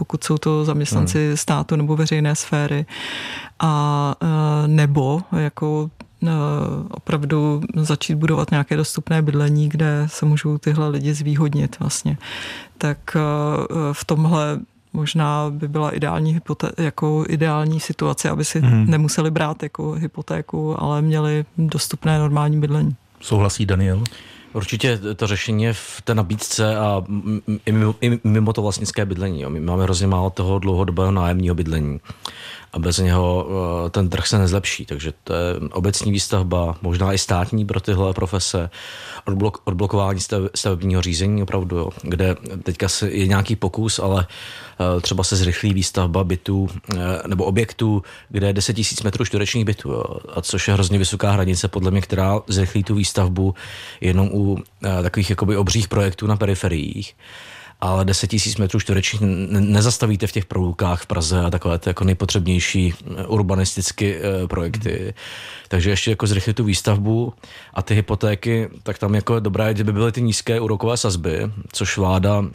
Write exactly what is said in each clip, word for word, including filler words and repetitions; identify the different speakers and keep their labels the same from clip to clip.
Speaker 1: pokud jsou to zaměstnanci hmm. státu nebo veřejné sféry. A nebo jako opravdu začít budovat nějaké dostupné bydlení, kde se můžou tyhle lidi zvýhodnit vlastně. Tak v tomhle možná by byla ideální, hypoté- jako ideální situace, aby si hmm. nemuseli brát jako hypotéku, ale měli dostupné normální bydlení.
Speaker 2: Souhlasí Daniel?
Speaker 3: Určitě to řešení je v té nabídce a i mimo, i mimo to vlastnické bydlení. Jo. My máme hrozně málo toho dlouhodobého nájemního bydlení a bez něho ten trh se nezlepší. Takže to je obecní výstavba, možná i státní pro tyhle profese, odblok, odblokování stavebního řízení opravdu, jo, kde teďka je nějaký pokus, ale třeba se zrychlí výstavba bytů nebo objektů, kde je deset tisíc metrů čtverečních bytů, jo, a což je hrozně vysoká hranice podle mě, která zrychlí tu výstavbu jenom u takových jakoby obřích projektů na periferiích. Ale deset tisíc metrů čtverečních nezastavíte v těch proulkách v Praze a takové ty jako nejpotřebnější urbanisticky projekty. Takže ještě jako zrychlit tu výstavbu a ty hypotéky, tak tam jako je dobré, kdyby byly ty nízké úrokové sazby, což vláda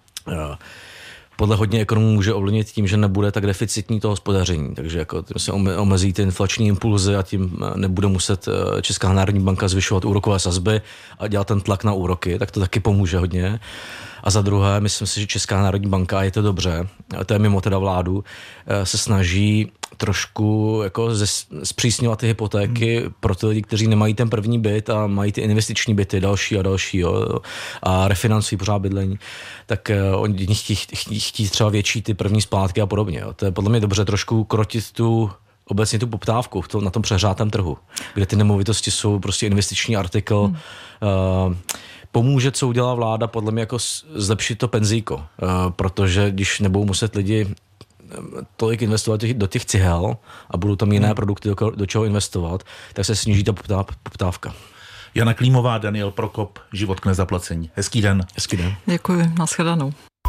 Speaker 3: podle hodně ekonomů může ovlivnit tím, že nebude tak deficitní to hospodaření. Takže jako tím se omezí ty inflační impulzy a tím nebude muset Česká národní banka zvyšovat úrokové sazby a dělat ten tlak na úroky, tak to taky pomůže hodně. A za druhé, myslím si, že Česká národní banka, a je to dobře, a to je mimo teda vládu, se snaží trošku jako zpřísňovat ty hypotéky hmm. pro ty lidi, kteří nemají ten první byt a mají ty investiční byty, další a další, jo, a refinancují pořád bydlení, tak oni chtí, chtí, chtí třeba větší ty první splátky a podobně. Jo. To je podle mě dobře trošku krotit tu obecně tu poptávku v tom, na tom přehřátém trhu, kde ty nemovitosti jsou prostě investiční artikl. Hmm. Uh, pomůže, co udělá vláda, podle mě jako zlepšit to penzíko, uh, protože když nebudou muset lidi tolik investovat do těch cihel a budou tam jiné hmm. produkty, do, do čeho investovat, tak se sníží ta poptávka.
Speaker 2: Jana Klímová, Daniel Prokop, Život k nezaplacení. Hezký den.
Speaker 3: Hezký den.
Speaker 1: Děkuji, nashledanou.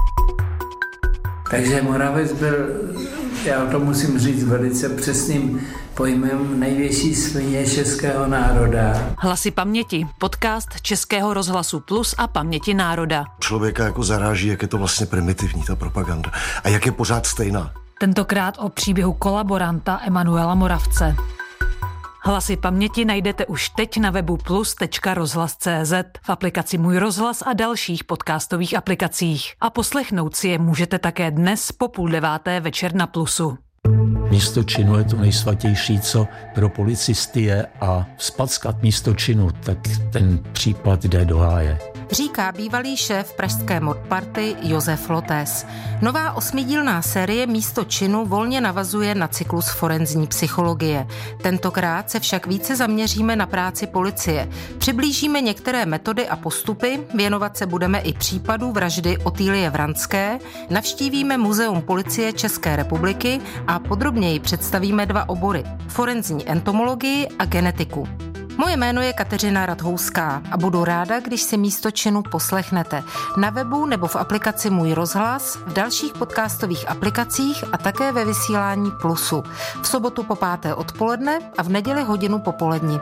Speaker 4: Takže Moravec byl, já to musím říct velice přesným pojmem, největší svině českého národa.
Speaker 5: Hlasy paměti, podcast Českého rozhlasu Plus a Paměti národa.
Speaker 6: Člověka jako zaráží, jak je to vlastně primitivní, ta propaganda. A jak je pořád stejná.
Speaker 5: Tentokrát o příběhu kolaboranta Emanuela Moravce. Hlasy paměti najdete už teď na webu plus tečka rozhlas tečka cé zet, v aplikaci Můj rozhlas a dalších podcastových aplikacích. A poslechnout si je můžete také dnes po půl deváté večer na Plusu.
Speaker 7: Místo činu je to nejsvatější, co pro policisty je, a vzpackat místo činu, tak ten případ jde do háje.
Speaker 8: Říká bývalý šéf pražské modparty Josef Lotes. Nová osmidílná série Místo činu volně navazuje na cyklus forenzní psychologie. Tentokrát se však více zaměříme na práci policie. Přiblížíme některé metody a postupy, věnovat se budeme i případu vraždy Otýlie Vranské, navštívíme Muzeum policie České republiky a podrobněji představíme dva obory: forenzní entomologii a genetiku. Moje jméno je Kateřina Radhouská a budu ráda, když si Místo činu poslechnete na webu nebo v aplikaci Můj rozhlas, v dalších podcastových aplikacích a také ve vysílání Plusu. V sobotu po páté odpoledne a v neděli hodinu popolední.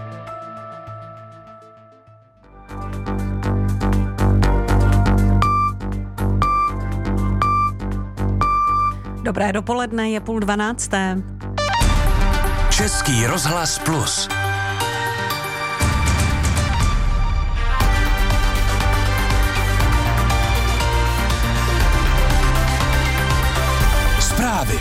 Speaker 9: Dobré dopoledne, je půl dvanácté.
Speaker 10: Český rozhlas Plus. Zprávy.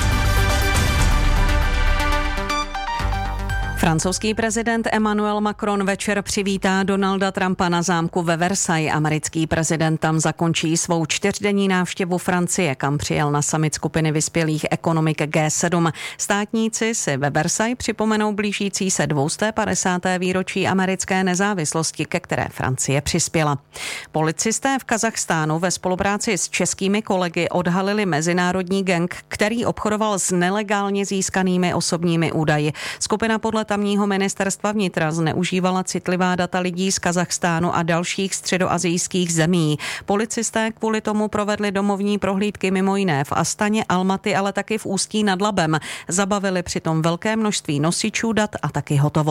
Speaker 9: Francouzský prezident Emmanuel Macron večer přivítá Donalda Trumpa na zámku ve Versailles. Americký prezident tam zakončí svou čtyřdenní návštěvu Francie, kam přijel na summit skupiny vyspělých ekonomik G sedm. Státníci si ve Versailles připomenou blížící se dvě stě padesáté výročí americké nezávislosti, ke které Francie přispěla. Policisté v Kazachstánu ve spolupráci s českými kolegy odhalili mezinárodní gang, který obchodoval s nelegálně získanými osobními údaji. Skupina podle tamního ministerstva vnitra zneužívala citlivá data lidí z Kazachstánu a dalších středoasijských zemí. Policisté kvůli tomu provedli domovní prohlídky mimo jiné v Astaně, Almaty, ale taky v Ústí nad Labem. Zabavili přitom velké množství nosičů dat a taky hotovost.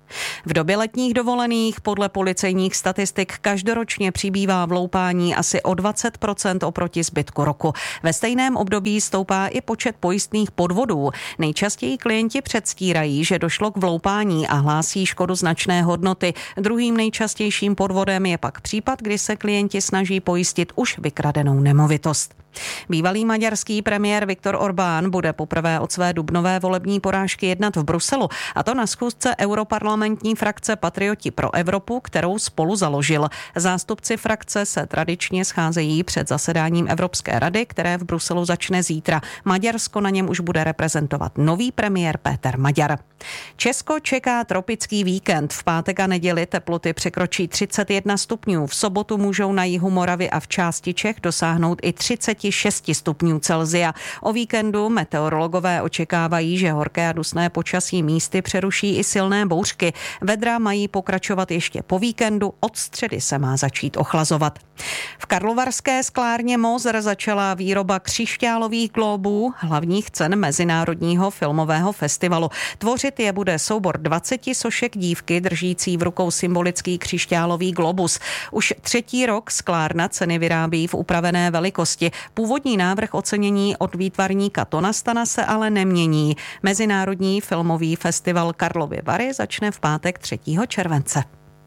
Speaker 9: V době letních dovolených podle policejních statistik každoročně přibývá vloupání asi o dvacet procent oproti zbytku roku. Ve stejném období stoupá i počet pojistných podvodů. Nejčastěji klienti předstírají, že došlo k vloupání a hlásí škodu značné hodnoty. Druhým nejčastějším podvodem je pak případ, kdy se klienti snaží pojistit už vykradenou nemovitost. Bývalý maďarský premiér Viktor Orbán bude poprvé od své dubnové volební porážky jednat v Bruselu, a to na schůzce europarlamentní frakce Patrioti pro Evropu, kterou spolu založil. Zástupci frakce se tradičně scházejí před zasedáním Evropské rady, které v Bruselu začne zítra. Maďarsko na něm už bude reprezentovat nový premiér Péter Maďar. Česko čeká tropický víkend. V pátek a neděli teploty překročí třicet jedna stupňů. V sobotu můžou na jihu Moravy a v části Čech dosáhnout i třicet šest stupňů Celsia. O víkendu meteorologové očekávají, že horké a dusné počasí místy přeruší i silné bouřky. Vedra mají pokračovat ještě po víkendu, od středy se má začít ochlazovat. V karlovarské sklárně Moser začala výroba křišťálových glóbů, hlavních cen Mezinárodního filmového festivalu. Tvořit je bude soubor dvaceti sošek dívky držící v rukou symbolický křišťálový globus. Už třetí rok sklárna ceny vyrábí v upravené velikosti. Původní návrh ocenění od výtvarníka Tona Stana se ale nemění. Mezinárodní filmový festival Karlovy Vary začne v pátek třetího července.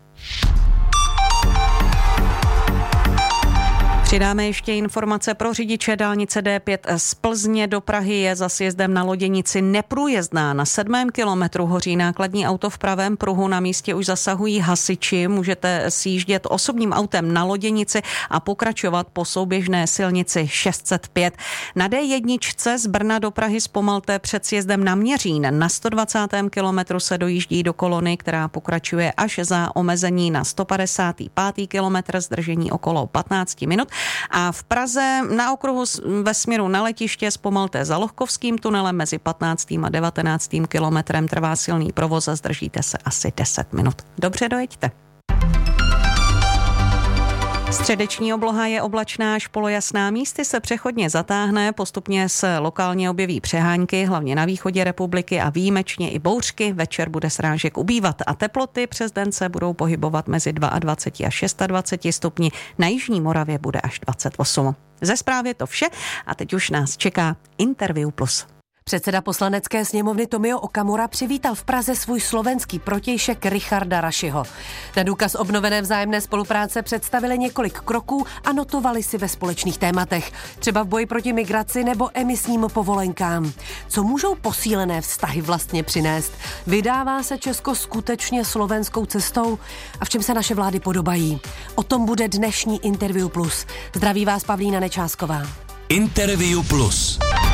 Speaker 9: Přidáme ještě informace pro řidiče dálnice D pět z Plzně do Prahy je za sjezdem na Loděnici neprůjezdná. Na sedmém kilometru hoří nákladní auto v pravém pruhu, na místě už zasahují hasiči. Můžete sjíždět osobním autem na Loděnici a pokračovat po souběžné silnici šest set pět. Na D jedna z Brna do Prahy zpomalte před sjezdem na Měřín. Na sto dvacátém kilometru se dojíždí do kolony, která pokračuje až za omezení na sto padesátý pátý kilometr, zdržení okolo patnáct minut. A v Praze na okruhu ve směru na letiště zpomalte za Lohkovským tunelem mezi patnáctým a devatenáctým kilometrem trvá silný provoz a zdržíte se asi deset minut. Dobře, dojeďte. Středeční obloha je oblačná až polojasná, místy se přechodně zatáhne, postupně se lokálně objeví přehánky, hlavně na východě republiky a výjimečně i bouřky. Večer bude srážek ubývat a teploty přes den se budou pohybovat mezi dvacet dva a dvacet šest stupni. Na jižní Moravě bude až dvacet osm. Ze zprávy je to vše a teď už nás čeká Interview Plus.
Speaker 10: Předseda poslanecké sněmovny Tomio Okamura přivítal v Praze svůj slovenský protějšek Richarda Rašiho. Na důkaz obnovené vzájemné spolupráce představili několik kroků a notovali si ve společných tématech, třeba v boji proti migraci nebo emisním povolenkám. Co můžou posílené vztahy vlastně přinést? Vydává se Česko skutečně slovenskou cestou? A v čem se naše vlády podobají? O tom bude dnešní Interview Plus. Zdraví vás Pavlína Nečásková.
Speaker 11: Interview Plus.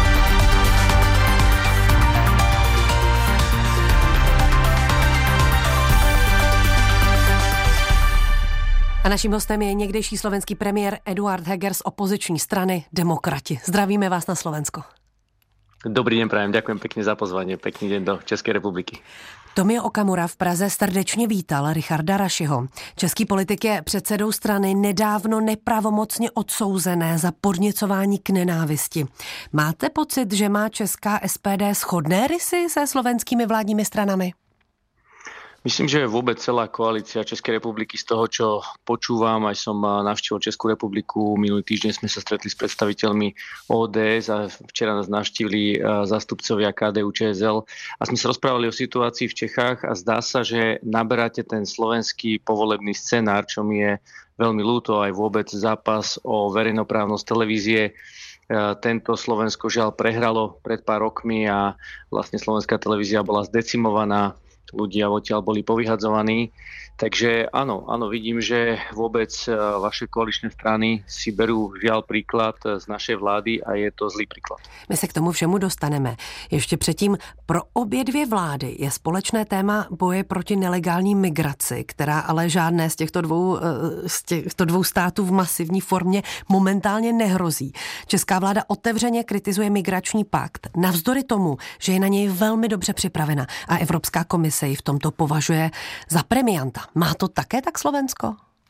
Speaker 10: A naším hostem je někdejší slovenský premiér Eduard Heger z opoziční strany Demokrati. Zdravíme vás na Slovensko.
Speaker 12: Dobrý deň, prajem, ďakujem pekne za pozvanie. Pekný deň do Českej republiky.
Speaker 10: Tomio Okamura v Praze srdečně vítal Richarda Rašiho. Český politik je předsedou strany nedávno nepravomocně odsouzené za podněcování k nenávisti. Máte pocit, že má česká S P D shodné rysy se slovenskými vládními stranami?
Speaker 12: Myslím, že vôbec celá koalícia Českej republiky z toho, čo počúvam, aj som navštívil Českú republiku, minulý týždeň sme sa stretli s predstaviteľmi O D S a včera nás navštívili zástupcovia K D U Č S L a sme sa rozprávali o situácii v Čechách a zdá sa, že naberáte ten slovenský povolebný scenár, čo mi je veľmi ľúto, aj vôbec zápas o verejnoprávnosť televízie. Tento Slovensko žiaľ prehralo pred pár rokmi a vlastne slovenská televízia bola zdecimovaná, ľudia odtiaľ boli povyhadzovaní. Takže áno, áno, vidím, že vôbec vaše koaličné strany si berú žiaľ príklad z našej vlády a je to zlý príklad.
Speaker 10: My se k tomu všemu dostaneme. Ještě předtím, pro obě dvě vlády je společné téma boje proti nelegální migraci, která ale žádné z těchto dvou, z těchto dvou států v masivní formě momentálně nehrozí. Česká vláda otevřeně kritizuje migrační pakt, navzdory tomu, že je na něj velmi dobře připravena a Evropská komise ji v tomto považuje za premianta. Má to také tak Slovensko?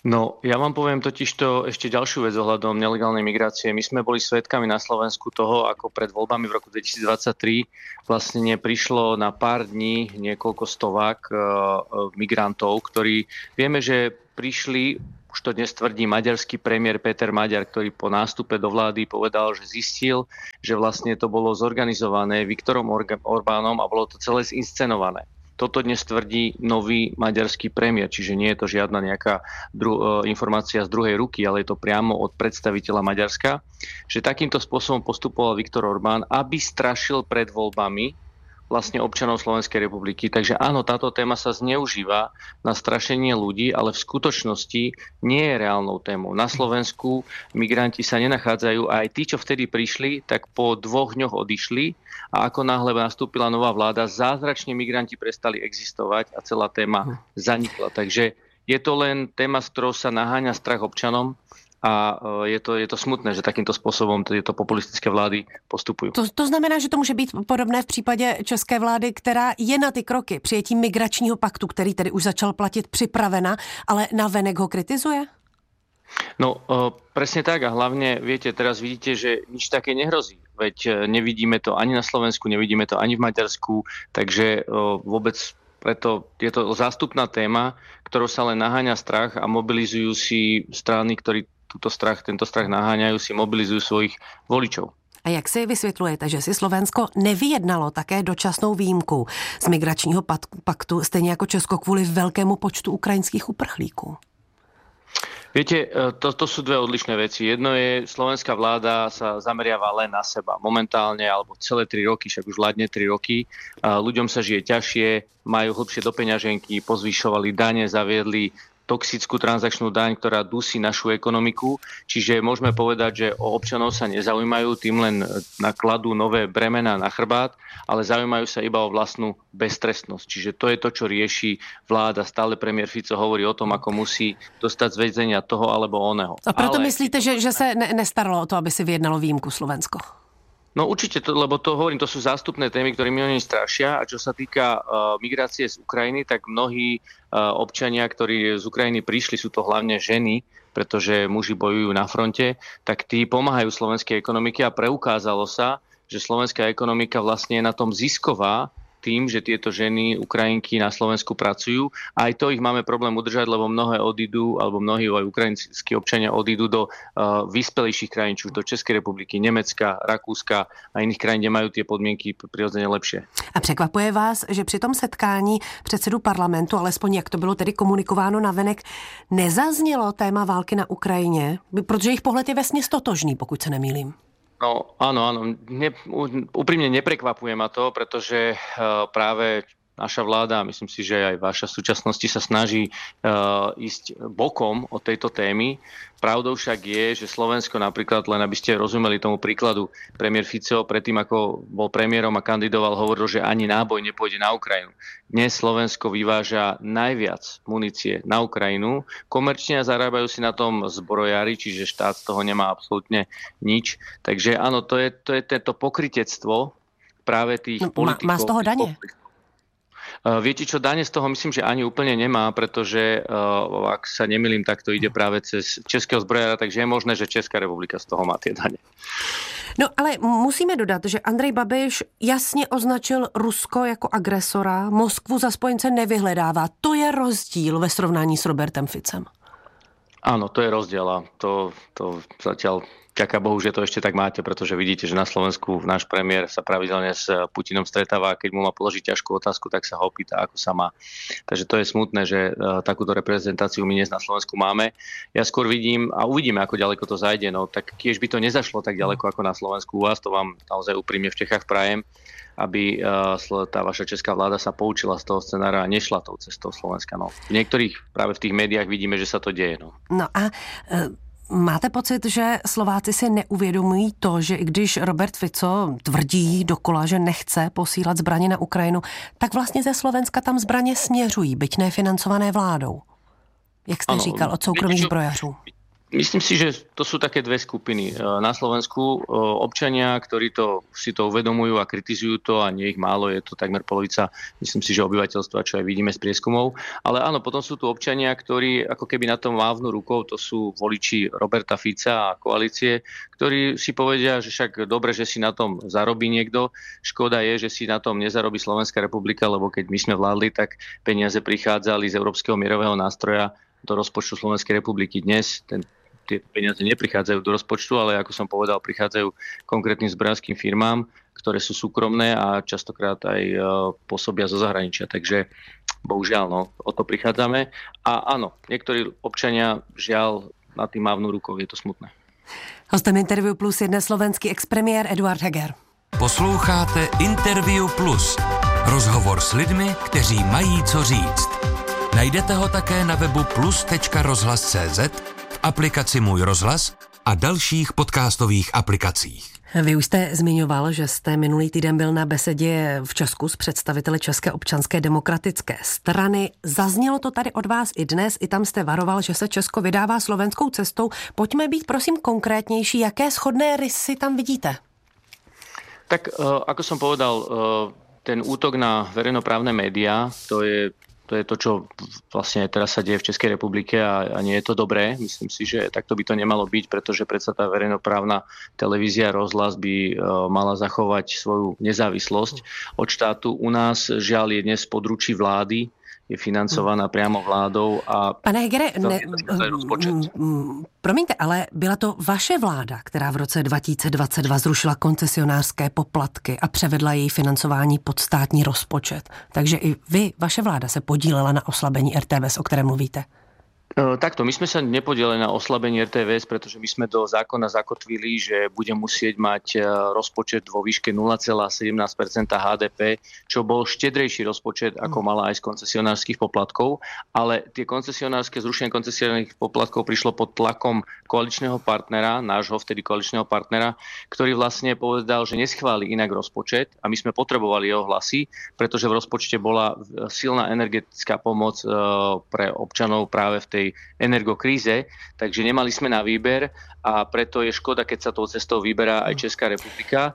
Speaker 12: No, ja vám poviem totižto ešte ďalšiu vec ohľadom nelegálnej migrácie. My sme boli svedkami na Slovensku toho, ako pred voľbami v roku dvetisícdvadsaťtri vlastne prišlo na pár dní niekoľko stovák uh, migrantov, ktorí vieme, že prišli, už to dnes tvrdí maďarský premiér Peter Maďar, ktorý po nástupe do vlády povedal, že zistil, že vlastne to bolo zorganizované Viktorom Orbánom a bolo to celé zinscenované. Toto dnes tvrdí nový maďarský premiér, čiže nie je to žiadna nejaká dru- informácia z druhej ruky, ale je to priamo od predstaviteľa Maďarska, že takýmto spôsobom postupoval Viktor Orbán, aby strašil pred voľbami vlastne občanov Slovenskej republiky. Takže áno, táto téma sa zneužíva na strašenie ľudí, ale v skutočnosti nie je reálnou témou. Na Slovensku migranti sa nenachádzajú a aj tí, čo vtedy prišli, tak po dvoch dňoch odišli a ako náhle nastúpila nová vláda, zázračne migranti prestali existovať a celá téma zanikla. Takže je to len téma, s ktorou sa naháňa strach občanom. A je to, je to smutné, že takýmto způsobem tyto populistické vlády postupují.
Speaker 10: To, to znamená, že to může být podobné v případě české vlády, která je na ty kroky přijetí migračního paktu, který tedy už začal platit, připravena, ale navenek ho kritizuje?
Speaker 12: No, presne tak a hlavne, viete, teraz vidíte, že nič také nehrozí. Veď nevidíme to ani na Slovensku, nevidíme to ani v Maďarsku, takže vôbec preto je to zástupná téma, ktorou sa len naháňa strach a mobilizujú si strany, ktorí Tuto strach, tento strach naháňajú, si mobilizujú svojich voličov.
Speaker 10: A jak si vysvětlujete, že si Slovensko nevyjednalo také dočasnou výjimku z migračního paktu, stejně jako Česko kvůli velkému počtu ukrajinských uprchlíků?
Speaker 12: Viete, to, to sú dve odlišné veci. Jedno je, slovenská vláda sa zameriava len na seba. Momentálne, alebo celé tri roky, však už vládne tri roky. Ľuďom sa žije ťažšie, majú hlbšie do peňaženky, pozvyšovali dane, zaviedli toxickú transakčnú daň, ktorá dusí našu ekonomiku. Čiže môžeme povedať, že o občanov sa nezaujímajú, tým len nakladú nové bremená na chrbát, ale zaujímajú sa iba o vlastnú beztrestnosť. Čiže to je to, čo rieši vláda. Stále premiér Fico hovorí o tom, ako musí dostať z väzenia toho alebo oného.
Speaker 10: A proto
Speaker 12: ale...
Speaker 10: myslíte, že, že se ne, nestaralo o to, aby si vyjednalo výjimku Slovensko?
Speaker 12: No určite, to, lebo to hovorím, to sú zástupné témy, ktorými oni strašia. A čo sa týka uh, migrácie z Ukrajiny, tak mnohí uh, občania, ktorí z Ukrajiny prišli, sú to hlavne ženy, pretože muži bojujú na fronte, tak tí pomáhajú slovenskej ekonomike a preukázalo sa, že slovenská ekonomika vlastne je na tom zisková tým, že tieto ženy, Ukrajinky na Slovensku pracujú. Aj to ich máme problém udržať, lebo mnohé odídu, alebo mnohí aj ukrajinskí občania odídu do uh, vyspelejších krajín, či do Českej republiky, Nemecka, Rakúska a iných krajín, kde majú tie podmienky prirodzene lepšie.
Speaker 10: A překvapuje vás, že při tom setkání předsedu parlamentu, alespoň jak to bylo tedy komunikováno navenek, nezaznělo téma války na Ukrajině? Protože jejich pohled je vesměs totožný, pokud se nemýlím.
Speaker 12: No áno, áno. Ne, úprimne neprekvapuje ma to, pretože uh, práve naša vláda, myslím si, že aj vaša v súčasnosti sa snaží uh, ísť bokom od tejto témy. Pravdou však je, že Slovensko napríklad, len aby ste rozumeli tomu príkladu, premiér Fico predtým, ako bol premiérom a kandidoval, hovoril, že ani náboj nepôjde na Ukrajinu. Dnes Slovensko vyváža najviac munície na Ukrajinu. Komerčne zarábajú si na tom zbrojári, čiže štát z toho nemá absolútne nič. Takže áno, to je, to je tento pokrytectvo práve tých no, politikov.
Speaker 10: Má z toho dane?
Speaker 12: Uh, viete čo, dane z toho myslím, že ani úplne nemá, pretože uh, ak sa nemýlim, tak to ide práve cez českého zbrojára, takže je možné, že Česká republika z toho má tie dane.
Speaker 10: No ale musíme dodat, že Andrej Babiš jasně označil Rusko jako agresora, Moskvu za spojence nevyhledává. To je rozdíl ve srovnání s Robertem Ficem.
Speaker 12: Áno, to je rozdiel a to, to zatiaľ ďaká Bohu, že to ešte tak máte, pretože vidíte, že na Slovensku náš premiér sa pravidelne s Putinom stretáva a keď mu má položiť ťažkú otázku, tak sa ho opýta, ako sa má. Takže to je smutné, že uh, takúto reprezentáciu my dnes na Slovensku máme. Ja skôr vidím a uvidíme, ako ďaleko to zajde. No tak keď by to nezašlo tak ďaleko ako na Slovensku u vás, to vám naozaj úprimne v Čechách prajem, aby uh, tá vaša česká vláda sa poučila z toho scenára a nešla tou cestou Slovenska. No. V niektorých, práve v tých médiách vidíme, že sa to deje. No,
Speaker 10: no a... Uh... Máte pocit, že Slováci si neuvědomují to, že i když Robert Fico tvrdí dokola, že nechce posílat zbraně na Ukrajinu, tak vlastně ze Slovenska tam zbraně směřují, byť nefinancované vládou? Jak jste ano, říkal, od soukromých zbrojařů.
Speaker 12: Myslím si, že to sú také dve skupiny. Na Slovensku občania, ktorí to, si to uvedomujú a kritizujú to, a nie ich málo, je to takmer polovica, myslím si, že obyvateľstva, čo aj vidíme z prieskumov. Ale áno, potom sú tu občania, ktorí ako keby na tom mávnu rukou, to sú voliči Roberta Fica a koalície, ktorí si povedia, že však dobre, že si na tom zarobí niekto. Škoda je, že si na tom nezarobí Slovenská republika, lebo keď my sme vládli, tak peniaze prichádzali z Európskeho mierového nástroja do rozpočtu Slovenskej republiky. Dnes ten tie peniaze neprichádzajú do rozpočtu, ale ako som povedal, prichádzajú konkrétnym zbrojárskym firmám, ktoré sú súkromné a častokrát aj pôsobia zo zahraničia. Takže bohužiaľ, no, o to prichádzame. A áno, niektorí občania žiaľ na tým mávnu rukou, je to smutné.
Speaker 10: Hostem Interview Plus je dnes slovenský expremiér Eduard Heger.
Speaker 11: Posloucháte Interview Plus. Rozhovor s lidmi, kteří mají co říct. Najdete ho také na webu plus tečka rozhlas tečka cé zet, aplikaci Můj rozhlas a dalších podcastových aplikacích.
Speaker 10: Vy už jste zmiňoval, že jste minulý týden byl na besedě v Česku s představiteli České občanské demokratické strany. Zaznělo to tady od vás i dnes, i tam jste varoval, že se Česko vydává slovenskou cestou. Pojďme být prosím konkrétnější, jaké shodné rysy tam vidíte?
Speaker 12: Tak ako som povedal, ten útok na verejnoprávne médiá, to je To je to, čo vlastne teraz sa deje v Českej republike a, a nie je to dobré. Myslím si, že takto by to nemalo byť, pretože predsa tá verejnoprávna televízia, rozhlas by uh, mala zachovať svoju nezávislosť od štátu. U nás žiaľ je dnes područí vlády, je financovaná priamo vládou a...
Speaker 10: Pane Hegere, ne, promiňte, ale byla to vaše vláda, která v roce dva tisíce dvacet dva zrušila koncesionářské poplatky a převedla její financování pod státní rozpočet. Takže i vy, vaše vláda se podílela na oslabení er té vé es, o kterém mluvíte.
Speaker 12: Takto, my sme sa nepodielali na oslabení er té vé es, pretože my sme do zákona zakotvili, že bude musieť mať rozpočet vo výške nula celá sedemnásť percenta há dé pé, čo bol štedrejší rozpočet, ako mala aj z koncesionárskych poplatkov, ale tie koncesionárske, zrušenie koncesionárnych poplatkov prišlo pod tlakom koaličného partnera, nášho vtedy koaličného partnera, ktorý vlastne povedal, že neschváli inak rozpočet a my sme potrebovali jeho hlasy, pretože v rozpočte bola silná energetická pomoc pre občanov práve v tej energokríze, takže nemali sme na výber a preto je škoda, keď sa tou cestou vyberá aj Česká republika.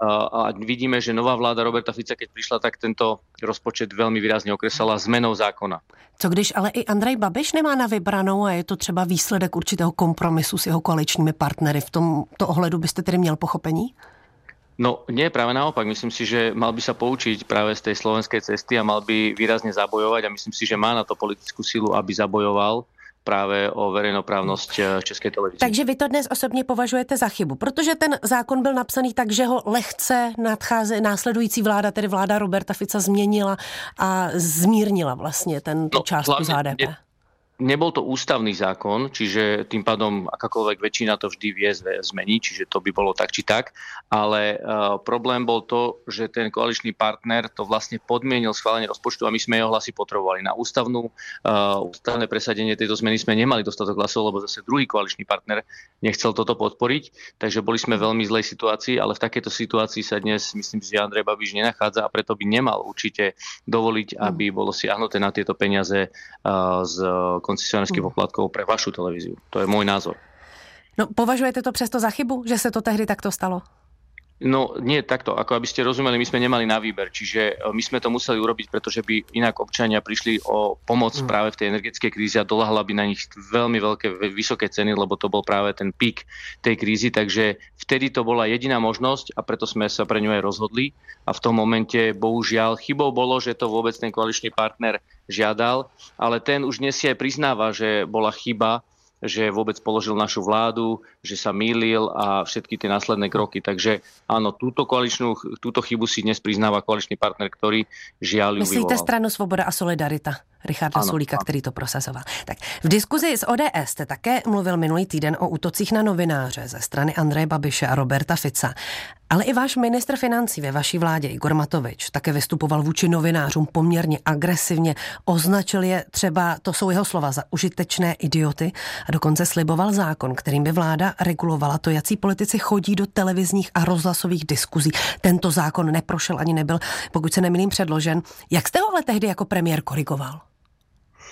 Speaker 12: A vidíme, že nová vláda Roberta Fica, keď prišla, tak tento rozpočet veľmi výrazne okresala zmenou zákona.
Speaker 10: Co když ale i Andrej Babiš nemá na vybranou a je to třeba výsledek určitého kompromisu s jeho koaličními partnery? V tomto ohledu byste tedy měl pochopení?
Speaker 12: No nie, práve naopak. Myslím si, že mal by sa poučiť práve z tej slovenskej cesty a mal by výrazne zabojovať a myslím si, že má na to politickú silu, aby zabojoval právě o verejnoprávnost České televize.
Speaker 10: Takže vy to dnes osobně považujete za chybu, protože ten zákon byl napsaný tak, že ho lehce nadcháze, následující vláda, tedy vláda Roberta Fica, změnila a zmírnila vlastně ten no, částku z há dé pé. Ne,
Speaker 12: nebol to ústavný zákon, čiže tým pádom akákoľvek väčšina to vždy vie zmeniť, čiže to by bolo tak či tak, ale uh, problém bol to, že ten koaličný partner to vlastne podmienil schválenie rozpočtu a my sme jeho hlasy potrebovali. Na ústavnú, uh, ústavné presadenie tejto zmeny sme nemali dostatok hlasov, lebo zase druhý koaličný partner nechcel toto podporiť, takže boli sme v veľmi zlej situácii, ale v takejto situácii sa dnes, myslím si, že Andrej Babiš nenachádza a preto by nemal určite dovoliť, aby bolo siahnuté na tieto peniaze uh, z koncesionárských poplatkov pre vašu televíziu. To je môj názor.
Speaker 10: No, považujete to přesto za chybu, že se to tehdy takto stalo?
Speaker 12: No nie takto, ako aby ste rozumeli, my sme nemali na výber, čiže my sme to museli urobiť, pretože by inak občania prišli o pomoc mm. práve v tej energetickej kríze a doľahla by na nich veľmi veľké, vysoké ceny, lebo to bol práve ten pík tej krízy, takže vtedy to bola jediná možnosť a preto sme sa pre ňu aj rozhodli a v tom momente bohužiaľ chybou bolo, že to vôbec ten koaličný partner žiadal, ale ten už dnes si aj priznáva, že bola chyba, že vôbec položil našu vládu, že sa mýlil a všetky tie následné kroky. Takže áno, túto koaličnú, túto chybu si dnes priznáva koaličný partner, ktorý žiaľ ju vyvolal.
Speaker 10: Myslíte stranu Svoboda a Solidarita Richarda ano, Sulíka, ano. který to prosazoval. Tak v diskuzi s ó dé es jste také mluvil minulý týden o útocích na novináře ze strany Andreje Babiše a Roberta Fica. Ale i váš ministr financí ve vaší vládě Igor Matovič také vystupoval vůči novinářům poměrně agresivně. Označil je třeba, to jsou jeho slova, za užitečné idioty a dokonce sliboval zákon, kterým by vláda regulovala to, jací politici chodí do televizních a rozhlasových diskuzí. Tento zákon neprošel ani nebyl, pokud se nemýlím, předložen. Jak jste ho ale tehdy jako premiér korigoval?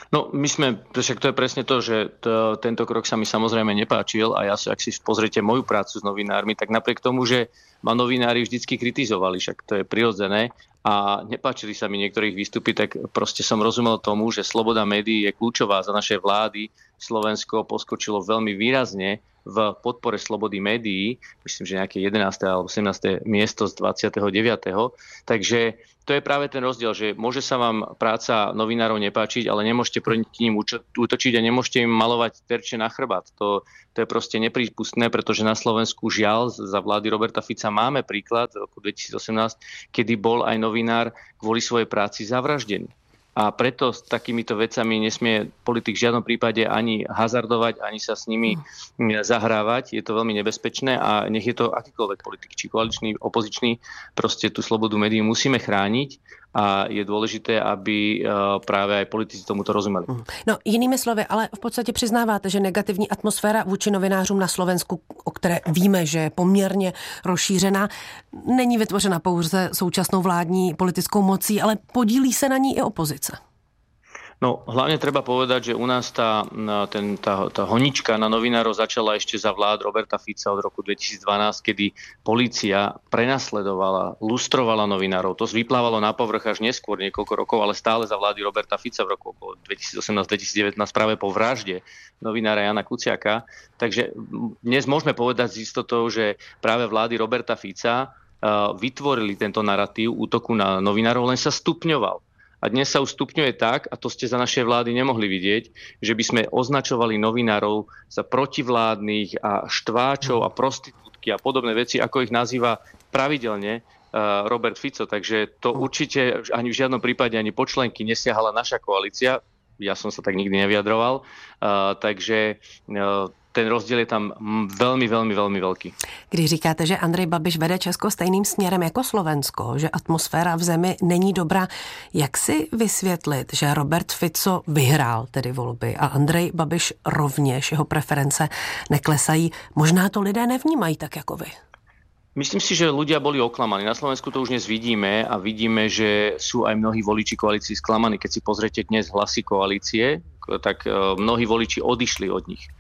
Speaker 12: No, my sme, však to je presne to, že to, tento krok sa mi samozrejme nepáčil a ja si, ak si pozriete moju prácu s novinármi, tak napriek tomu, že ma novinári vždycky kritizovali, však to je prirodzené a nepáčili sa mi niektorých výstupy, tak proste som rozumel tomu, že sloboda médií je kľúčová za našej vlády. Slovensko poskočilo veľmi výrazne v podpore slobody médií, myslím, že nejaké jedenáste alebo sedemnáste miesto z dvadsiateho deviateho Takže to je práve ten rozdiel, že môže sa vám práca novinárov nepáčiť, ale nemôžete proti ním útočiť a nemôžete im malovať terče na chrbát. To, to je proste neprípustné, pretože na Slovensku žiaľ za vlády Roberta Fica máme príklad v roku dvetisícosemnásť, kedy bol aj novinár kvôli svojej práci zavraždený. A preto s takýmito vecami nesmie politik v žiadnom prípade ani hazardovať, ani sa s nimi zahrávať. Je to veľmi nebezpečné a nech je to akýkoľvek politik, či koaličný, opozičný, proste tú slobodu médií musíme chrániť a je dôležité, aby práve aj politici tomuto rozumeli.
Speaker 10: No, jinými slovy, ale v podstatě přiznáváte, že negativní atmosféra vůči novinářům na Slovensku, o které víme, že je poměrně rozšířená, není vytvořena pouze současnou vládní politickou mocí, ale podílí se na ní i opozice.
Speaker 12: No, hlavne treba povedať, že u nás tá, ten, tá, tá honička na novinárov začala ešte za vlád Roberta Fica od roku dvetisícdvanásť, kedy polícia prenasledovala, lustrovala novinárov. To vyplávalo na povrch až neskôr, niekoľko rokov, ale stále za vlády Roberta Fica v roku dvetisícosemnásť dvetisícdevätnásť práve po vražde novinára Jana Kuciaka. Takže dnes môžeme povedať s istotou, že práve vlády Roberta Fica uh, vytvorili tento narratív útoku na novinárov, len sa stupňoval. A dnes sa už stupňuje tak, a to ste za našej vlády nemohli vidieť, že by sme označovali novinárov za protivládnych a štváčov a prostitútky a podobné veci, ako ich nazýva pravidelne uh, Robert Fico. Takže to určite ani v žiadnom prípade ani po členky nesiahala naša koalícia. Ja som sa tak nikdy nevyjadroval. Uh, takže uh, ten rozdíl je tam velmi, velmi, velmi velký.
Speaker 10: Když říkáte, že Andrej Babiš vede Česko stejným směrem jako Slovensko, že atmosféra v zemi není dobrá, jak si vysvětlit, že Robert Fico vyhrál tedy volby a Andrej Babiš rovněž, jeho preference neklesají? Možná to lidé nevnímají tak jako vy.
Speaker 12: Myslím si, že ľudia boli oklamaní. Na Slovensku to už dnes vidíme a vidíme, že sú aj mnohí voliči koalícií sklamaní. Keď si pozriete dnes hlasy koalície, tak mnohí voliči odišli od nich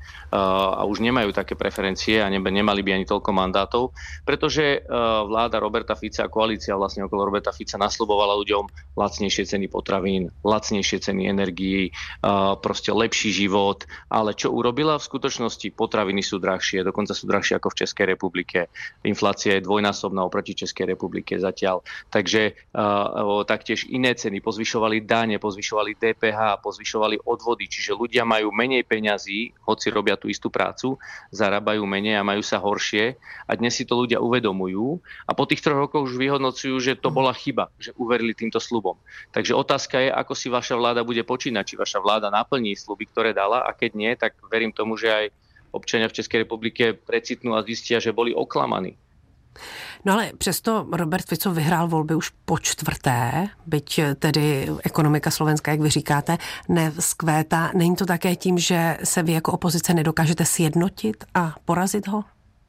Speaker 12: a už nemajú také preferencie a nemali by ani toľko mandátov, pretože vláda Roberta Fica a koalícia vlastne okolo Roberta Fica nasľubovala ľuďom lacnejšie ceny potravín, lacnejšie ceny energií, proste lepší život, ale čo urobila v skutočnosti? Potraviny sú drahšie, dokonca sú drahšie ako v Českej republike. Inflácia je dvojnásobná oproti Českej republike zatiaľ. Takže taktiež iné ceny, pozvyšovali dáne, pozvyšovali dé pé há, pozvyšovali odvody, čiže ľudia majú menej peňazí, hoci robia tú istú prácu, zarábajú menej a majú sa horšie a dnes si to ľudia uvedomujú a po tých troch rokoch už vyhodnocujú, že to bola chyba, že uverili týmto sľubom. Takže otázka je, ako si vaša vláda bude počínať, či vaša vláda naplní sľuby, ktoré dala a keď nie, tak verím tomu, že aj občania v Českej republike precitnú a zistia, že boli oklamaní.
Speaker 10: No ale přesto Robert Fico vyhrál volby už po čtvrté, byť tedy ekonomika Slovenska, jak vy říkáte, nevzkvétá. Není to také tím, že se vy jako opozice nedokážete sjednotit a porazit ho?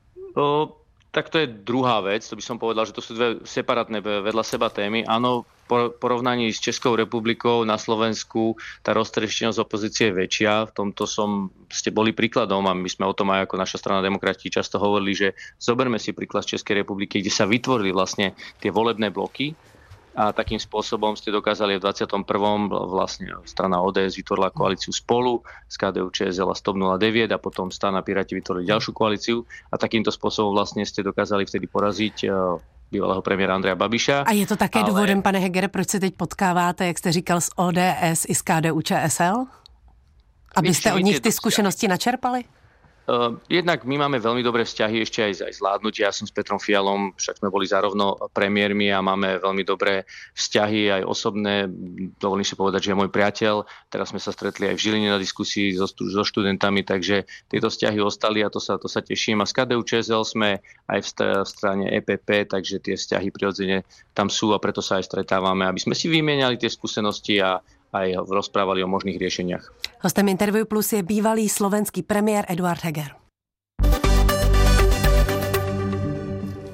Speaker 12: O, tak to je druhá vec. To by som povedal, že to sú dve separátne vedľa seba témy. Áno, v porovnaní s Českou republikou na Slovensku tá roztrieštenosť opozície je väčšia. V tomto som, ste boli príkladom a my sme o tom aj ako naša strana Demokrati často hovorili, že zoberme si príklad z Českej republiky, kde sa vytvorili vlastne tie volebné bloky a takým spôsobom ste dokázali v dvadsiatom prvom vlastne strana ó dé es vytvorila koalíciu Spolu z ká dé ú ČSL a stop nula deväť a potom strana Piráti vytvorili ďalšiu koalíciu a takýmto spôsobom vlastne ste dokázali vtedy poraziť bývalého premiéra Andreja Babiša.
Speaker 10: A je to také ale... důvodem, pane Hegere, proč se teď potkáváte, jak jste říkal, s ó dé es i s ká dé ú ČSL? Abyste od nich ty zkušenosti načerpali?
Speaker 12: Uh, jednak my máme veľmi dobré vzťahy ešte aj, aj zvládnutia. Ja som s Petrom Fialom, však sme boli zárovno premiérmi a máme veľmi dobré vzťahy aj osobné. Dovolím si povedať, že je môj priateľ. Teraz sme sa stretli aj v Žiline na diskusii so, so študentami, takže tieto vzťahy ostali a to sa, to sa teším. A s ká dé ú ČSL sme aj v, st- v strane é pé pé, takže tie vzťahy prirodzene tam sú a preto sa aj stretávame, aby sme si vymieniali tie skúsenosti a aj rozprávali o možných riešeniach.
Speaker 10: Hostem Interview Plus je bývalý slovenský premiér Eduard Heger.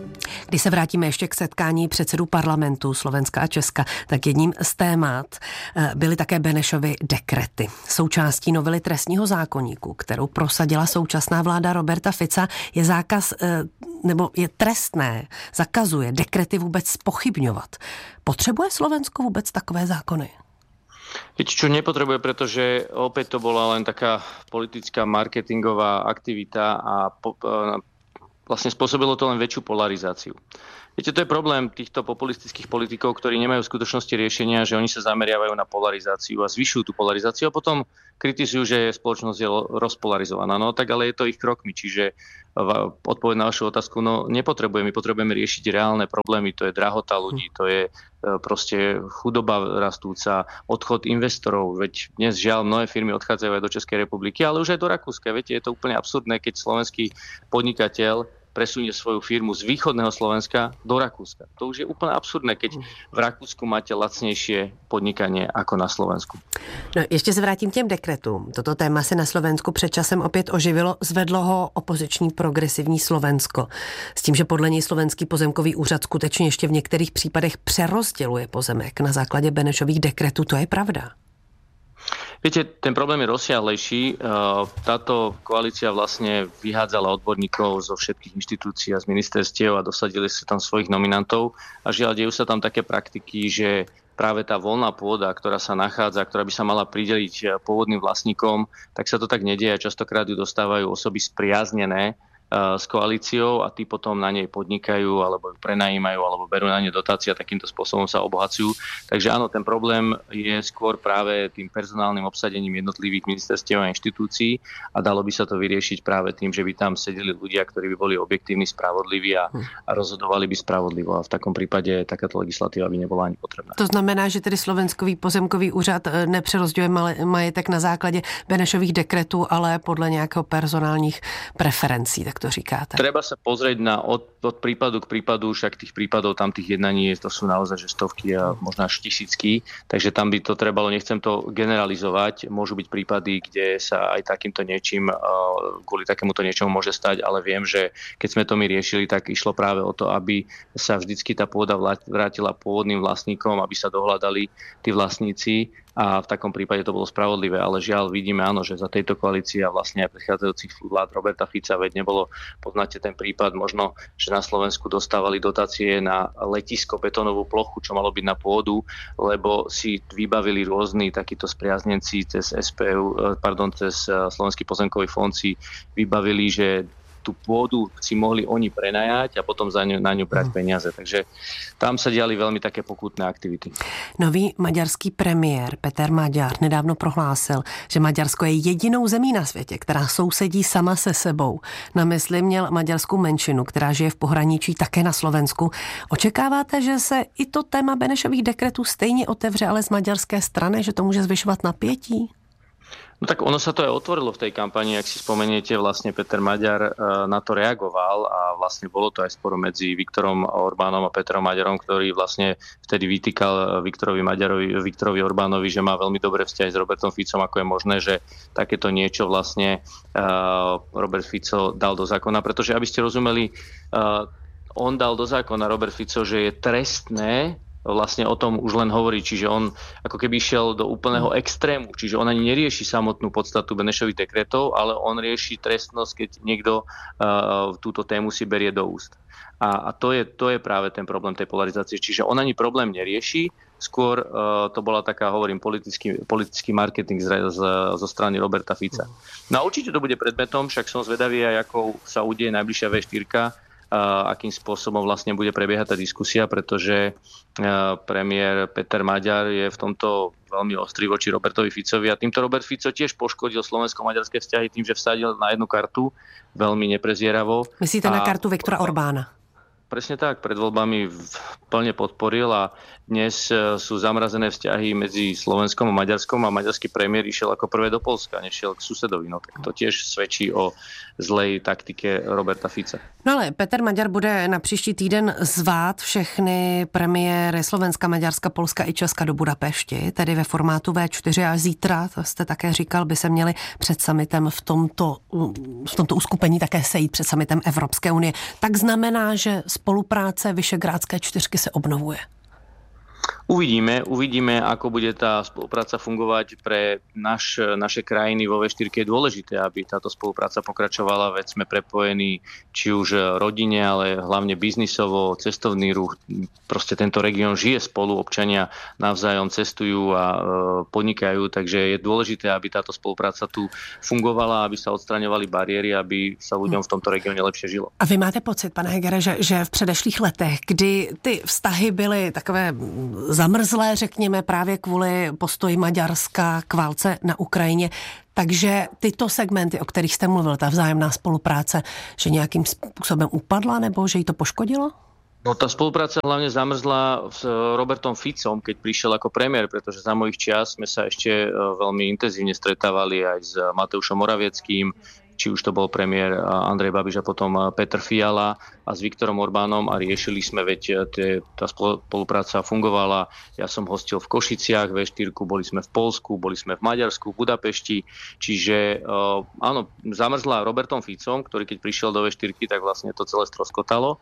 Speaker 10: Když se vrátíme ještě k setkání předsedů parlamentu Slovenska a Česka, tak jedním z témat byly také Benešovy dekrety. Součástí novely trestního zákoníku, kterou prosadila současná vláda Roberta Fica, je zákaz, nebo je trestné, zakazuje dekrety vůbec zpochybňovat. Potřebuje Slovensko vůbec takové zákony?
Speaker 12: Viete čo, nepotrebuje, pretože opäť to bola len taká politická marketingová aktivita a po, vlastne spôsobilo to len väčšiu polarizáciu. Viete, to je problém týchto populistických politikov, ktorí nemajú v skutočnosti riešenia, že oni sa zameriavajú na polarizáciu a zvyšujú tú polarizáciu a potom kritizujú, že spoločnosť je rozpolarizovaná. No tak ale je to ich krokmi, čiže odpoveď na vašu otázku, no nepotrebujeme, my potrebujeme riešiť reálne problémy, to je drahota ľudí, to je proste chudoba rastúca, odchod investorov, veď dnes žiaľ mnohé firmy odchádzajú aj do Českej republiky, ale už aj do Rakúska, viete, je to úplne absurdné, keď slovenský podnikateľ presunie svoju firmu z východného Slovenska do Rakúska. To už je úplne absurdné, keď v Rakúsku máte lacnejšie podnikanie ako na Slovensku.
Speaker 10: No, ještě se vrátím k těm dekretům. Toto téma se na Slovensku před časem opět oživilo, zvedlo ho opoziční progresivní Slovensko. S tím, že podle něj Slovenský pozemkový úřad skutečně ještě v některých případech přerozděluje pozemek na základě Benešových dekretů. To je pravda?
Speaker 12: Viete, ten problém je rozsiahlejší. Táto koalícia vlastne vyhádzala odborníkov zo všetkých inštitúcií a z ministerstiev a dosadili si tam svojich nominantov a žiaľ, dejú sa tam také praktiky, že práve tá voľná pôda, ktorá sa nachádza, ktorá by sa mala prideliť pôvodným vlastníkom, tak sa to tak nedieje. Častokrát ju dostávajú osoby spriaznené s koalíciou a tí potom na nej podnikajú alebo ju prenajímajú alebo berú na ne dotácie a takýmto spôsobom sa obohacujú. Takže áno, ten problém je skôr práve tým personálnym obsadením jednotlivých ministerstiev a inštitúcií a dalo by sa to vyriešiť práve tým, že by tam sedeli ľudia, ktorí by boli objektívni, spravodliví a, a rozhodovali by spravodlivo a v takom prípade takáto legislatíva by nebola ani potrebná.
Speaker 10: To znamená, že tedy Slovenský pozemkový úřad nepřerozděluje majetek na základě Benešových dekretů, ale podle nějakého personálních preferencí, tak to říkáte.
Speaker 12: Treba sa pozrieť na od, od prípadu k prípadu, však tých prípadov tam tých jednaní to sú naozaj že stovky a možno až tisícky, takže tam by to trebalo, nechcem to generalizovať, môžu byť prípady, kde sa aj takýmto niečím, kvôli takémuto niečomu môže stať, ale viem, že keď sme to my riešili, tak išlo práve o to, aby sa vždycky tá pôda vrátila pôvodným vlastníkom, aby sa dohľadali tí vlastníci a v takom prípade to bolo spravodlivé, ale žiaľ vidíme áno, že za tejto koalície a vlastne aj predchádzajúcich vlád Roberta Fica, veď nebolo, poznáte ten prípad možno, že na Slovensku dostávali dotácie na letisko, betónovú plochu, čo malo byť na pôdu, lebo si vybavili rôzni takíto spriaznenci cez es pé ú, pardon, cez Slovenský pozemkový fond si vybavili, že tú pôdu si mohli oni prenajať a potom za ňu, na ňu brať peniaze. Takže tam sa diali veľmi také pokutné aktivity.
Speaker 10: Nový maďarský premiér Peter Maďar nedávno prohlásil, že Maďarsko je jedinou zemí na světě, která sousedí sama se sebou. Na mysli měl maďarskou menšinu, která žije v pohraničí také na Slovensku. Očekáváte, že se i to téma Benešových dekretů stejně otevře, ale z maďarské strany, že to může zvyšovat napětí?
Speaker 12: No tak ono sa to aj otvorilo v tej kampani, ak si spomeniete, vlastne Peter Maďar na to reagoval a vlastne bolo to aj sporo medzi Viktorom Orbánom a Petrom Maďarom, ktorý vlastne vtedy vytýkal Viktorovi Maďarovi, Viktorovi Orbánovi, že má veľmi dobré vzťahy s Robertom Ficom, ako je možné, že takéto niečo vlastne uh, Robert Fico dal do zákona, pretože aby ste rozumeli, uh, on dal do zákona Robert Fico, že je trestné vlastne o tom už len hovorí, čiže on ako keby išiel do úplného extrému, čiže on ani nerieši samotnú podstatu Benešových dekretov, ale on rieši trestnosť, keď niekto uh, túto tému si berie do úst. A, a to, je, to je práve ten problém tej polarizácie, čiže on ani problém nerieši, skôr uh, to bola taká, hovorím, politický, politický marketing z, z, zo strany Roberta Fica. No a určite to bude predmetom, však som zvedavý aj, ako sa udeje najbližšia vé štyri, Uh, akým spôsobom vlastne bude prebiehať tá diskusia, pretože uh, premiér Peter Maďar je v tomto veľmi ostrý voči Robertovi Ficovi a týmto Robert Fico tiež poškodil slovensko-maďarské vzťahy tým, že vsadil na jednu kartu veľmi neprezieravo.
Speaker 10: Myslíte a... na kartu Viktora Orbána?
Speaker 12: Presne tak, pred voľbami plne podporil a dnes sú zamrazené vzťahy medzi Slovenskom a Maďarskom a maďarský premiér išiel ako prvé do Poľska, nešiel k susedovi. No tak to tiež svedčí o zlej taktike Roberta Fica.
Speaker 10: No ale Peter Maďar bude na příští týden zvát všechny premiéry Slovenska, Maďarska, Polska i Česka do Budapešti, tedy ve formátu vé čtyři a zítra, to jste také říkal, by se měli před summitem v tomto, v tomto uskupení také sejít před summitem Evropské unie. Tak znamená, že spolupráce Vyšegrádské čtyřky se obnovuje?
Speaker 12: Uvidíme, uvidíme, ako bude tá spolupráca fungovať pre naš, naše krajiny vo vé štyri. Je dôležité, aby táto spolupráca pokračovala, veď sme prepojení či už rodine, ale hlavne biznisovo, cestovný ruch. Proste tento región žije spolu, občania navzájom cestujú a e, podnikajú, takže je dôležité, aby táto spolupráca tu fungovala, aby sa odstraňovali bariéry, aby sa ľuďom v tomto regióne lepšie žilo.
Speaker 10: A vy máte pocit, pane Hegere, že, že v předešlých letech, kdy ty vztahy byly takové zamrzlé, řekněme, právě kvůli postoji Maďarska k válce na Ukrajině. Takže tyto segmenty, o kterých jste mluvil, ta vzájemná spolupráce, že nějakým způsobem upadla nebo že jí to poškodilo?
Speaker 12: No tá spolupráca hlavne zamrzla s Robertom Ficom, keď prišiel ako premiér, pretože za mojich čias sme sa ešte veľmi intenzívne stretávali aj s Mateušom Moravieckým, či už to bol premiér Andrej Babiš a potom Petr Fiala a s Viktorom Orbánom a riešili sme, veď tie, tá spolupráca fungovala. Ja som hostil v Košiciach, vé štyri, boli sme v Poľsku, boli sme v Maďarsku, v Budapešti, čiže uh, áno, zamrzla Robertom Ficom, ktorý keď prišiel do vé štyri, tak vlastne to celé stroskotalo.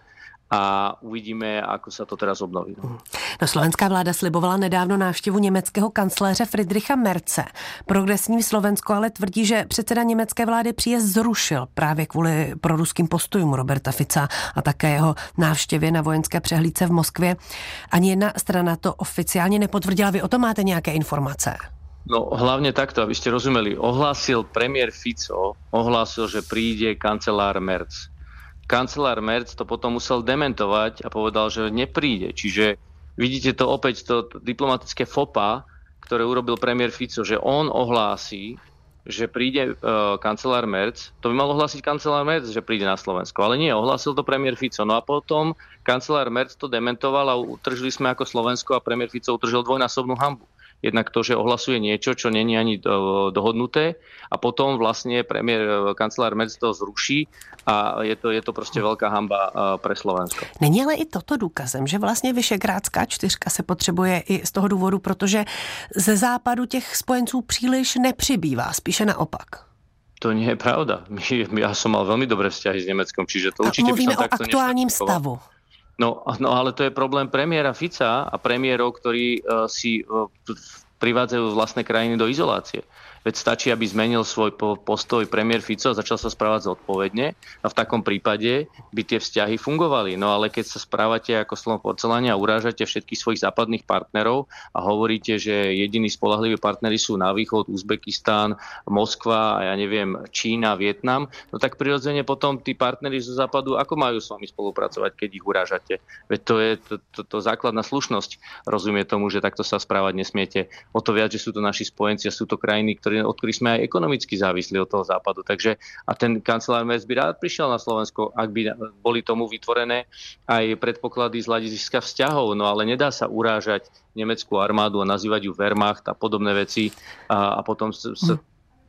Speaker 12: A uvidíme, ako sa to teraz obnoví.
Speaker 10: No, slovenská vláda slibovala nedávno návštěvu německého kancléře Friedricha Merze. Progresní Slovensko ale tvrdí, že předseda německé vlády příjezd zrušil právě kvůli proruským postojům Roberta Fica a také jeho návštěvě na vojenské přehlídce v Moskvě. Ani jedna strana to oficiálně nepotvrdila. Vy o tom máte nějaké informace?
Speaker 12: No hlavne takto, aby ste rozumeli. Ohlásil premiér Fico, ohlásil, že príde kancelár Merz. Kancelár Merz to potom musel dementovať a povedal, že nepríde. Čiže vidíte to opäť, to diplomatické fopa, ktoré urobil premiér Fico, že on ohlási, že príde uh, kancelár Merz. To by mal ohlásiť kancelár Merz, že príde na Slovensko. Ale nie, ohlásil to premiér Fico. No a potom kancelár Merz to dementoval a utržili sme ako Slovensko a premiér Fico utržil dvojnásobnú hanbu. Jednak to, že ohlasuje niečo, čo není ani dohodnuté a potom vlastne premiér, kancelár Merz to zruší a je to, je to prostě veľká hanba pre Slovensko.
Speaker 10: Není ale i toto důkazem, že vlastně Vyšegrádská čtyřka se potřebuje i z toho důvodu, protože ze západu těch spojenců příliš nepřibývá, spíše naopak.
Speaker 12: To nie je pravda. Ja som mal veľmi dobré vzťahy s Nemeckom, čiže to určite by som takto
Speaker 10: o aktuálním stavu.
Speaker 12: No, no ale to je problém premiéra Fica a premiérov, ktorí uh, si uh, privádzajú vlastné krajiny do izolácie. Veď stačí, aby zmenil svoj postoj premiér Fico a začal sa správať zodpovedne a v takom prípade by tie vzťahy fungovali. No ale keď sa správate ako slon porceláne a urážate všetkých svojich západných partnerov a hovoríte, že jediní spoľahliví partneri sú na východ, Uzbekistán, Moskva a ja neviem, Čína, Vietnam, no tak prirodzene potom tí partneri zo západu ako majú s vami spolupracovať, keď ich urážate? Veď to je to, to, to základná slušnosť. Rozumie tomu, že takto sa správať nesmiete. O to viac, že sú to naši spojenci a sú to krajiny, ktoré od ktorých sme aj ekonomicky závislí od toho západu. Takže a ten kancelár Merz by rád prišiel na Slovensko, ak by boli tomu vytvorené aj predpoklady z hľadiska vzťahov, no ale nedá sa urážať nemeckú armádu a nazývať ju Wehrmacht a podobné veci a, a potom sa, sa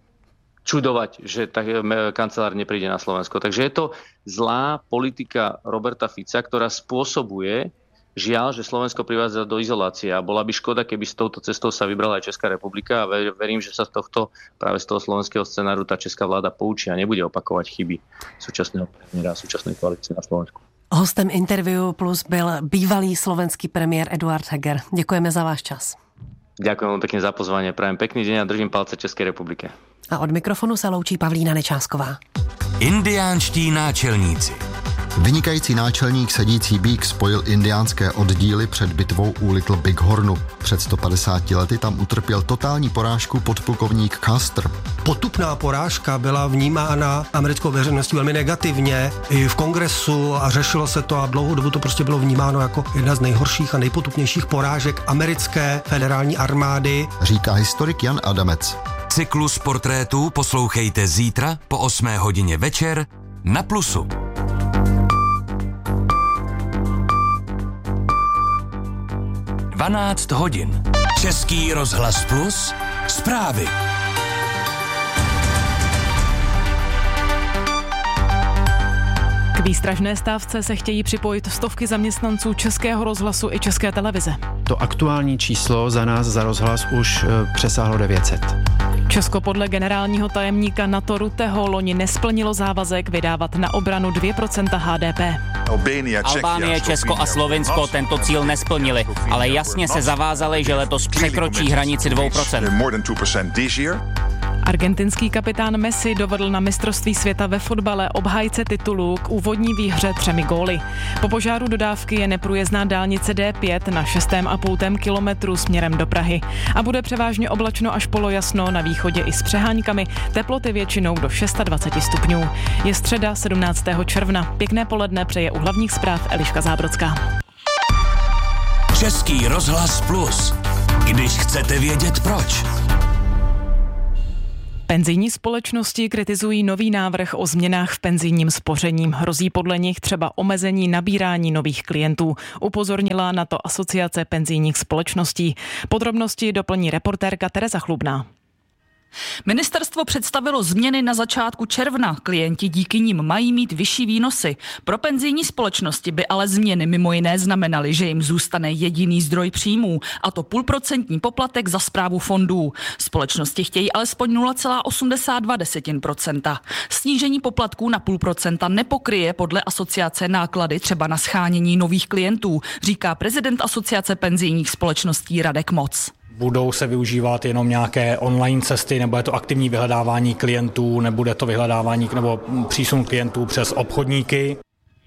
Speaker 12: čudovať, že tak, kancelár nepríde na Slovensko. Takže je to zlá politika Roberta Fica, ktorá spôsobuje žiaľ, že Slovensko privádza do izolácie a bola by škoda, keby s touto cestou sa vybrala aj Česká republika a verím, že sa z tohto, práve z toho slovenského scenáru tá česká vláda poučí a nebude opakovať chyby súčasného premiéra a súčasnej koalície na Slovensku.
Speaker 10: Hostem Interview Plus byl bývalý slovenský premiér Eduard Heger. Děkujeme za váš čas.
Speaker 12: Ďakujem vám pekne za pozvanie, prajem pekný deň a držím palce Českej republike.
Speaker 10: A od mikrofonu se loučí Pavlína Nečásková.
Speaker 11: Indiánští náčelníci.
Speaker 13: Vynikající náčelník sedící býk spojil indiánské oddíly před bitvou u Little Bighornu. Před sto padesáti lety tam utrpěl totální porážku podplukovník Custer.
Speaker 14: Potupná porážka byla vnímána americkou veřejností velmi negativně i v kongresu a řešilo se to a dlouhou dobu to prostě bylo vnímáno jako jedna z nejhorších a nejpotupnějších porážek americké federální armády.
Speaker 13: Říká historik Jan Adamec.
Speaker 11: Cyklus portrétů poslouchejte zítra po osmé hodině večer na Plusu. dvanáct hodin. Český rozhlas Plus. Zprávy.
Speaker 15: K výstražné stávce se chtějí připojit stovky zaměstnanců Českého rozhlasu i České televize.
Speaker 16: To aktuální číslo za nás, za rozhlas, už přesáhlo devět set.
Speaker 15: Česko podle generálního tajemníka NATO Rutteho loni nesplnilo závazek vydávat na obranu dvě procenta H D P.
Speaker 16: Albánie, Česko a Slovinsko tento cíl nesplnili, ale jasně se zavázali, že letos překročí hranici dvou procent.
Speaker 15: Argentinský kapitán Messi dovedl na mistrovství světa ve fotbale obhájce titulu k úvodní výhře třemi góly. Po požáru dodávky je neprůjezdná dálnice D pět na šestém a půltém kilometru směrem do Prahy a bude převážně oblačno až polojasno, na východě i s přeháňkami, teploty většinou do dvacet šest stupňů. Je středa sedmnáctého června. Pěkné poledne přeje u hlavních zpráv Eliška Zábrodská.
Speaker 11: Český rozhlas Plus. Když chcete vědět proč.
Speaker 15: Penzijní společnosti kritizují nový návrh o změnách v penzijním spoření. Hrozí podle nich třeba omezení nabírání nových klientů. Upozornila na to Asociace penzijních společností. Podrobnosti doplní reportérka Tereza Chlubná.
Speaker 17: Ministerstvo představilo změny na začátku června. Klienti díky nim mají mít vyšší výnosy. Pro penzijní společnosti by ale změny mimo jiné znamenaly, že jim zůstane jediný zdroj příjmů, a to půlprocentní poplatek za správu fondů. Společnosti chtějí alespoň nula celá osmdesát dva procenta. Snížení poplatků na půl procenta nepokryje podle asociace náklady třeba na shánění nových klientů, říká prezident Asociace penzijních společností Radek Moc.
Speaker 18: Budou se využívat jenom nějaké online cesty, nebo je to aktivní vyhledávání klientů, nebude to vyhledávání nebo přísun klientů přes obchodníky.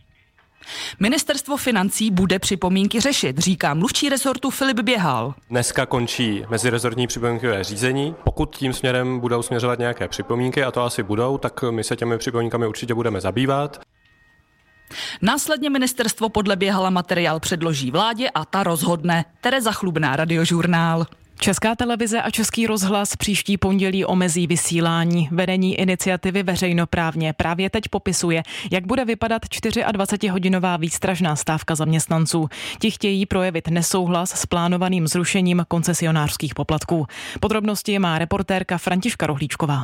Speaker 17: Ministerstvo financí bude připomínky řešit, říká mluvčí rezortu Filip Běhal.
Speaker 19: Dneska končí mezirezortní připomínkové řízení. Pokud tím směrem budou směřovat nějaké připomínky, a to asi budou, tak my se těmi připomínkami určitě budeme zabývat.
Speaker 17: Následně ministerstvo podle Běhala materiál předloží vládě a ta rozhodne. Tereza Chlubná, Radiožurnál.
Speaker 15: Česká televize a Český rozhlas příští pondělí omezí vysílání. Vedení iniciativy Veřejnoprávně právě teď popisuje, jak bude vypadat dvacetihodinová výstražná stávka zaměstnanců. Ti chtějí projevit nesouhlas s plánovaným zrušením koncesionářských poplatků. Podrobnosti má reportérka Františka Rohlíčková.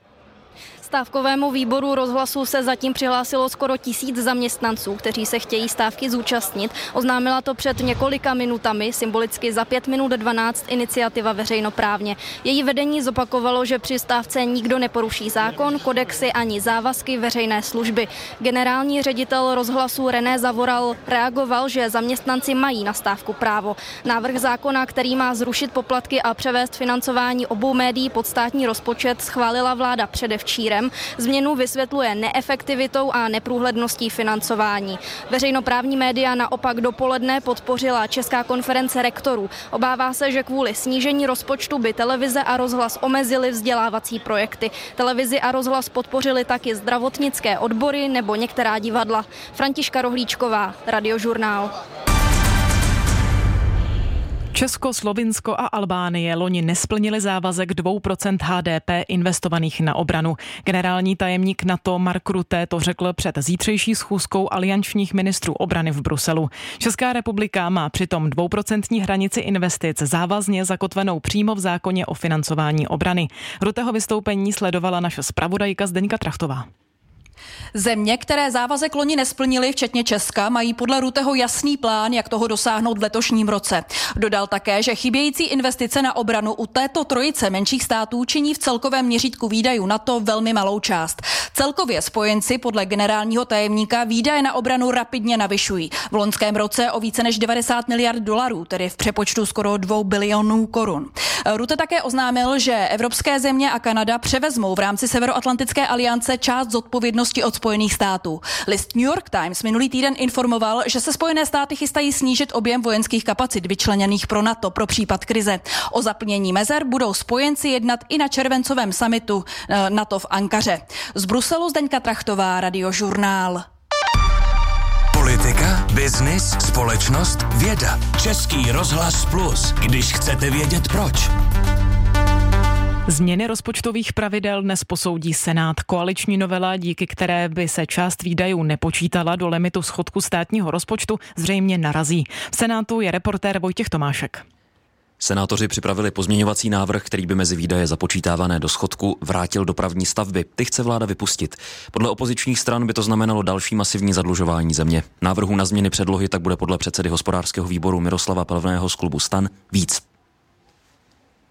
Speaker 20: Stávkovému výboru rozhlasu se zatím přihlásilo skoro tisíc zaměstnanců, kteří se chtějí stávky zúčastnit. Oznámila to před několika minutami, symbolicky za pět minut dvanáct, iniciativa Veřejnoprávně. Její vedení zopakovalo, že při stávce nikdo neporuší zákon, kodexy ani závazky veřejné služby. Generální ředitel rozhlasu René Zavoral reagoval, že zaměstnanci mají na stávku právo. Návrh zákona, který má zrušit poplatky a převést financování obou médií pod státní rozpočet, schválila vláda předevčírem. Změnu vysvětluje neefektivitou a neprůhledností financování. Veřejnoprávní média naopak dopoledne podpořila Česká konference rektorů. Obává se, že kvůli snížení rozpočtu by televize a rozhlas omezily vzdělávací projekty. Televizi a rozhlas podpořili taky zdravotnické odbory nebo některá divadla. Františka Rohlíčková, Radiožurnál.
Speaker 15: Česko, Slovinsko a Albánie loni nesplnili závazek dvou procent H D P investovaných na obranu. Generální tajemník NATO Mark Rutte to řekl před zítřejší schůzkou aliančních ministrů obrany v Bruselu. Česká republika má přitom dvouprocentní hranici investic závazně zakotvenou přímo v zákoně o financování obrany. Rutteho vystoupení sledovala naše zpravodajka Zdeňka Trachtová.
Speaker 21: Země, které závazek loni nesplnily, včetně Česka, mají podle Rutteho jasný plán, jak toho dosáhnout v letošním roce. Dodal také, že chybějící investice na obranu u této trojice menších států činí v celkovém měřítku výdajů NATO velmi malou část. Celkově spojenci podle generálního tajemníka výdaje na obranu rapidně navyšují. V loňském roce o více než devadesát miliard dolarů, tedy v přepočtu skoro dvou bilionů korun. Rutte také oznámil, že evropské země a Kanada převezmou v rámci Severoatlantické aliance část zodpovědnosti od Spojených států. List New York Times minulý týden informoval, že se Spojené státy chystají snížit objem vojenských kapacit vyčleněných pro NATO pro případ krize. O zaplnění mezer budou spojenci jednat i na červencovém summitu NATO v Ankaře. Z Bruselu Zdeňka Trachtová, Radiožurnál.
Speaker 11: Politika, biznis, společnost, věda. Český rozhlas Plus, když chcete vědět proč.
Speaker 15: Změny rozpočtových pravidel dnes posoudí Senát. Koaliční novela, díky které by se část výdajů nepočítala do limitu schodku státního rozpočtu, zřejmě narazí. V Senátu je reportér Vojtěch Tomášek.
Speaker 22: Senátoři připravili pozměňovací návrh, který by mezi výdaje započítávané do schodku vrátil dopravní stavby. Ty chce vláda vypustit. Podle opozičních stran by to znamenalo další masivní zadlužování země. Návrhů na změny předlohy tak bude podle předsedy hospodářského výboru Miroslava Pelvného z klubu STAN víc.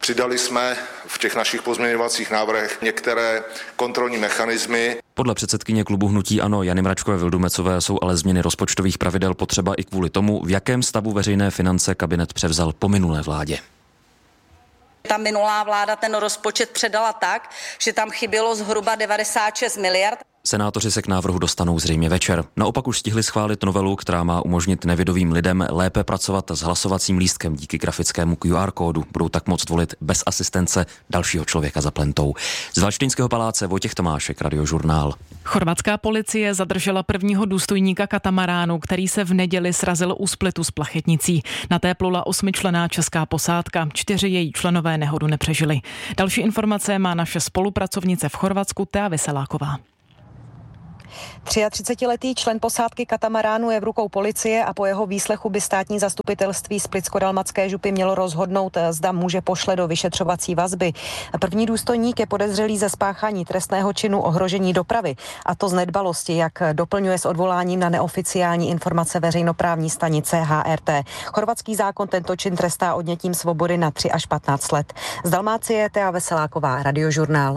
Speaker 2: Přidali jsme v těch našich pozměňovacích návrhech některé kontrolní mechanismy.
Speaker 22: Podle předsedkyně klubu Hnutí ANO Jany Mračkové Vildumecové jsou ale změny rozpočtových pravidel potřeba i kvůli tomu, v jakém stavu veřejné finance kabinet převzal po minulé vládě.
Speaker 3: Ta minulá vláda ten rozpočet předala tak, že tam chybělo zhruba devadesát šest miliard.
Speaker 22: Senátoři se k návrhu dostanou zřejmě večer. Naopak už stihli schválit novelu, která má umožnit nevidovým lidem lépe pracovat s hlasovacím lístkem díky grafickému Q R kódu. Budou tak moct volit bez asistence dalšího člověka za plentou. Z Valštejnského paláce Vojtěch Tomášek, Radiožurnál.
Speaker 15: Chorvatská policie zadržela prvního důstojníka katamaránu, který se v neděli srazil u splitu s plachetnicí. Na té plula osmičlenná česká posádka. Čtyři její členové nehodu nepřežili. Další informace má naše spolupracovnice v Chorvatsku Thea Veseláková.
Speaker 23: třiatřicetiletý člen posádky katamaránu je v rukou policie a po jeho výslechu by státní zastupitelství Splitsko-dalmatské župy mělo rozhodnout, zda muže pošle do vyšetřovací vazby. První důstojník je podezřelý ze spáchání trestného činu ohrožení dopravy, a to z nedbalosti, jak doplňuje s odvoláním na neoficiální informace veřejnoprávní stanice H R T. Chorvatský zákon tento čin trestá odnětím svobody na tři až patnáct let. Z Dalmácie Thea Veseláková, Radiožurnál.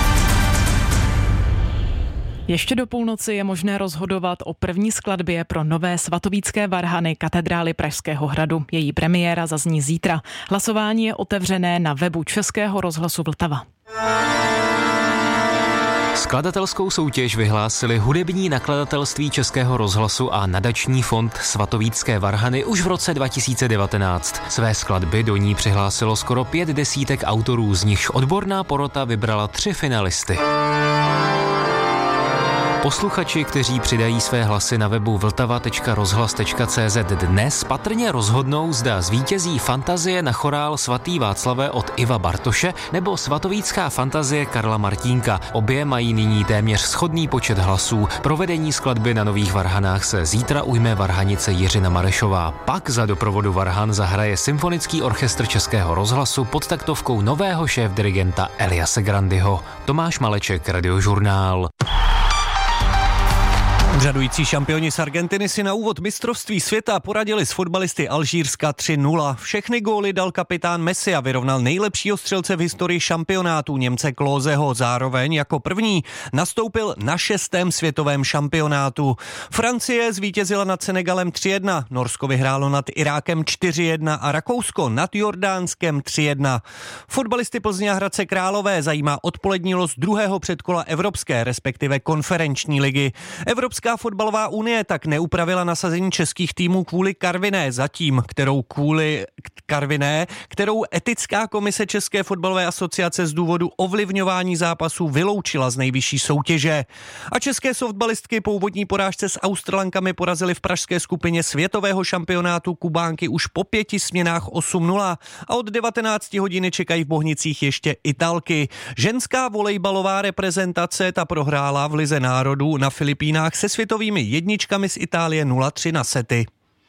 Speaker 15: Ještě do půlnoci je možné rozhodovat o první skladbě pro nové svatovícké varhany katedrály Pražského hradu. Její premiéra zazní zítra. Hlasování je otevřené na webu Českého rozhlasu Vltava.
Speaker 24: Skladatelskou soutěž vyhlásili hudební nakladatelství Českého rozhlasu a nadační fond Svatovícké varhany už v roce dva tisíce devatenáct. Své skladby do ní přihlásilo skoro pět desítek autorů, z nichž odborná porota vybrala tři finalisty. Posluchači, kteří přidají své hlasy na webu vltava tečka rozhlas tečka cé zet dnes patrně rozhodnou, zda zvítězí Fantazie na chorál Svatý Václavé od Iva Bartoše nebo Svatovícká fantazie Karla Martínka. Obě mají nyní téměř shodný počet hlasů. Provedení skladby na nových varhanách se zítra ujme varhanice Jiřina Marešová. Pak za doprovodu varhan zahraje Symfonický orchestr Českého rozhlasu pod taktovkou nového šéfdirigenta Eliase Grandyho. Tomáš Maleček, Radiožurnál.
Speaker 25: Úřadující šampioni z Argentiny si na úvod mistrovství světa poradili s fotbalisty Alžírska tři nula. Všechny góly dal kapitán Messi a vyrovnal nejlepšího střelce v historii šampionátu Němce Klóseho. Zároveň jako první nastoupil na šestém světovém šampionátu. Francie zvítězila nad Senegalem tři jedna, Norsko vyhrálo nad Irákem čtyři jedna a Rakousko nad Jordánskem tři jedna. Fotbalisty Plzně a Hradce Králové zajímá odpolední los druhého předkola Evropské, respektive konferenční ligy. Evropská fotbalová unie tak neupravila nasazení českých týmů kvůli Karviné, zatím, kterou kvůli Karviné, kterou etická komise České fotbalové asociace z důvodu ovlivňování zápasů vyloučila z nejvyšší soutěže. A české softballistky po úvodní porážce s Australankami porazily v pražské skupině světového šampionátu Kubánky už po pěti směnách osm nula a od devatenácti hodiny čekají v Bohnicích ještě Italky. Ženská volejbalová reprezentace ta prohrála v Lize národů na Filipínách se světovými jedničkami z Itálie nula tři na sety.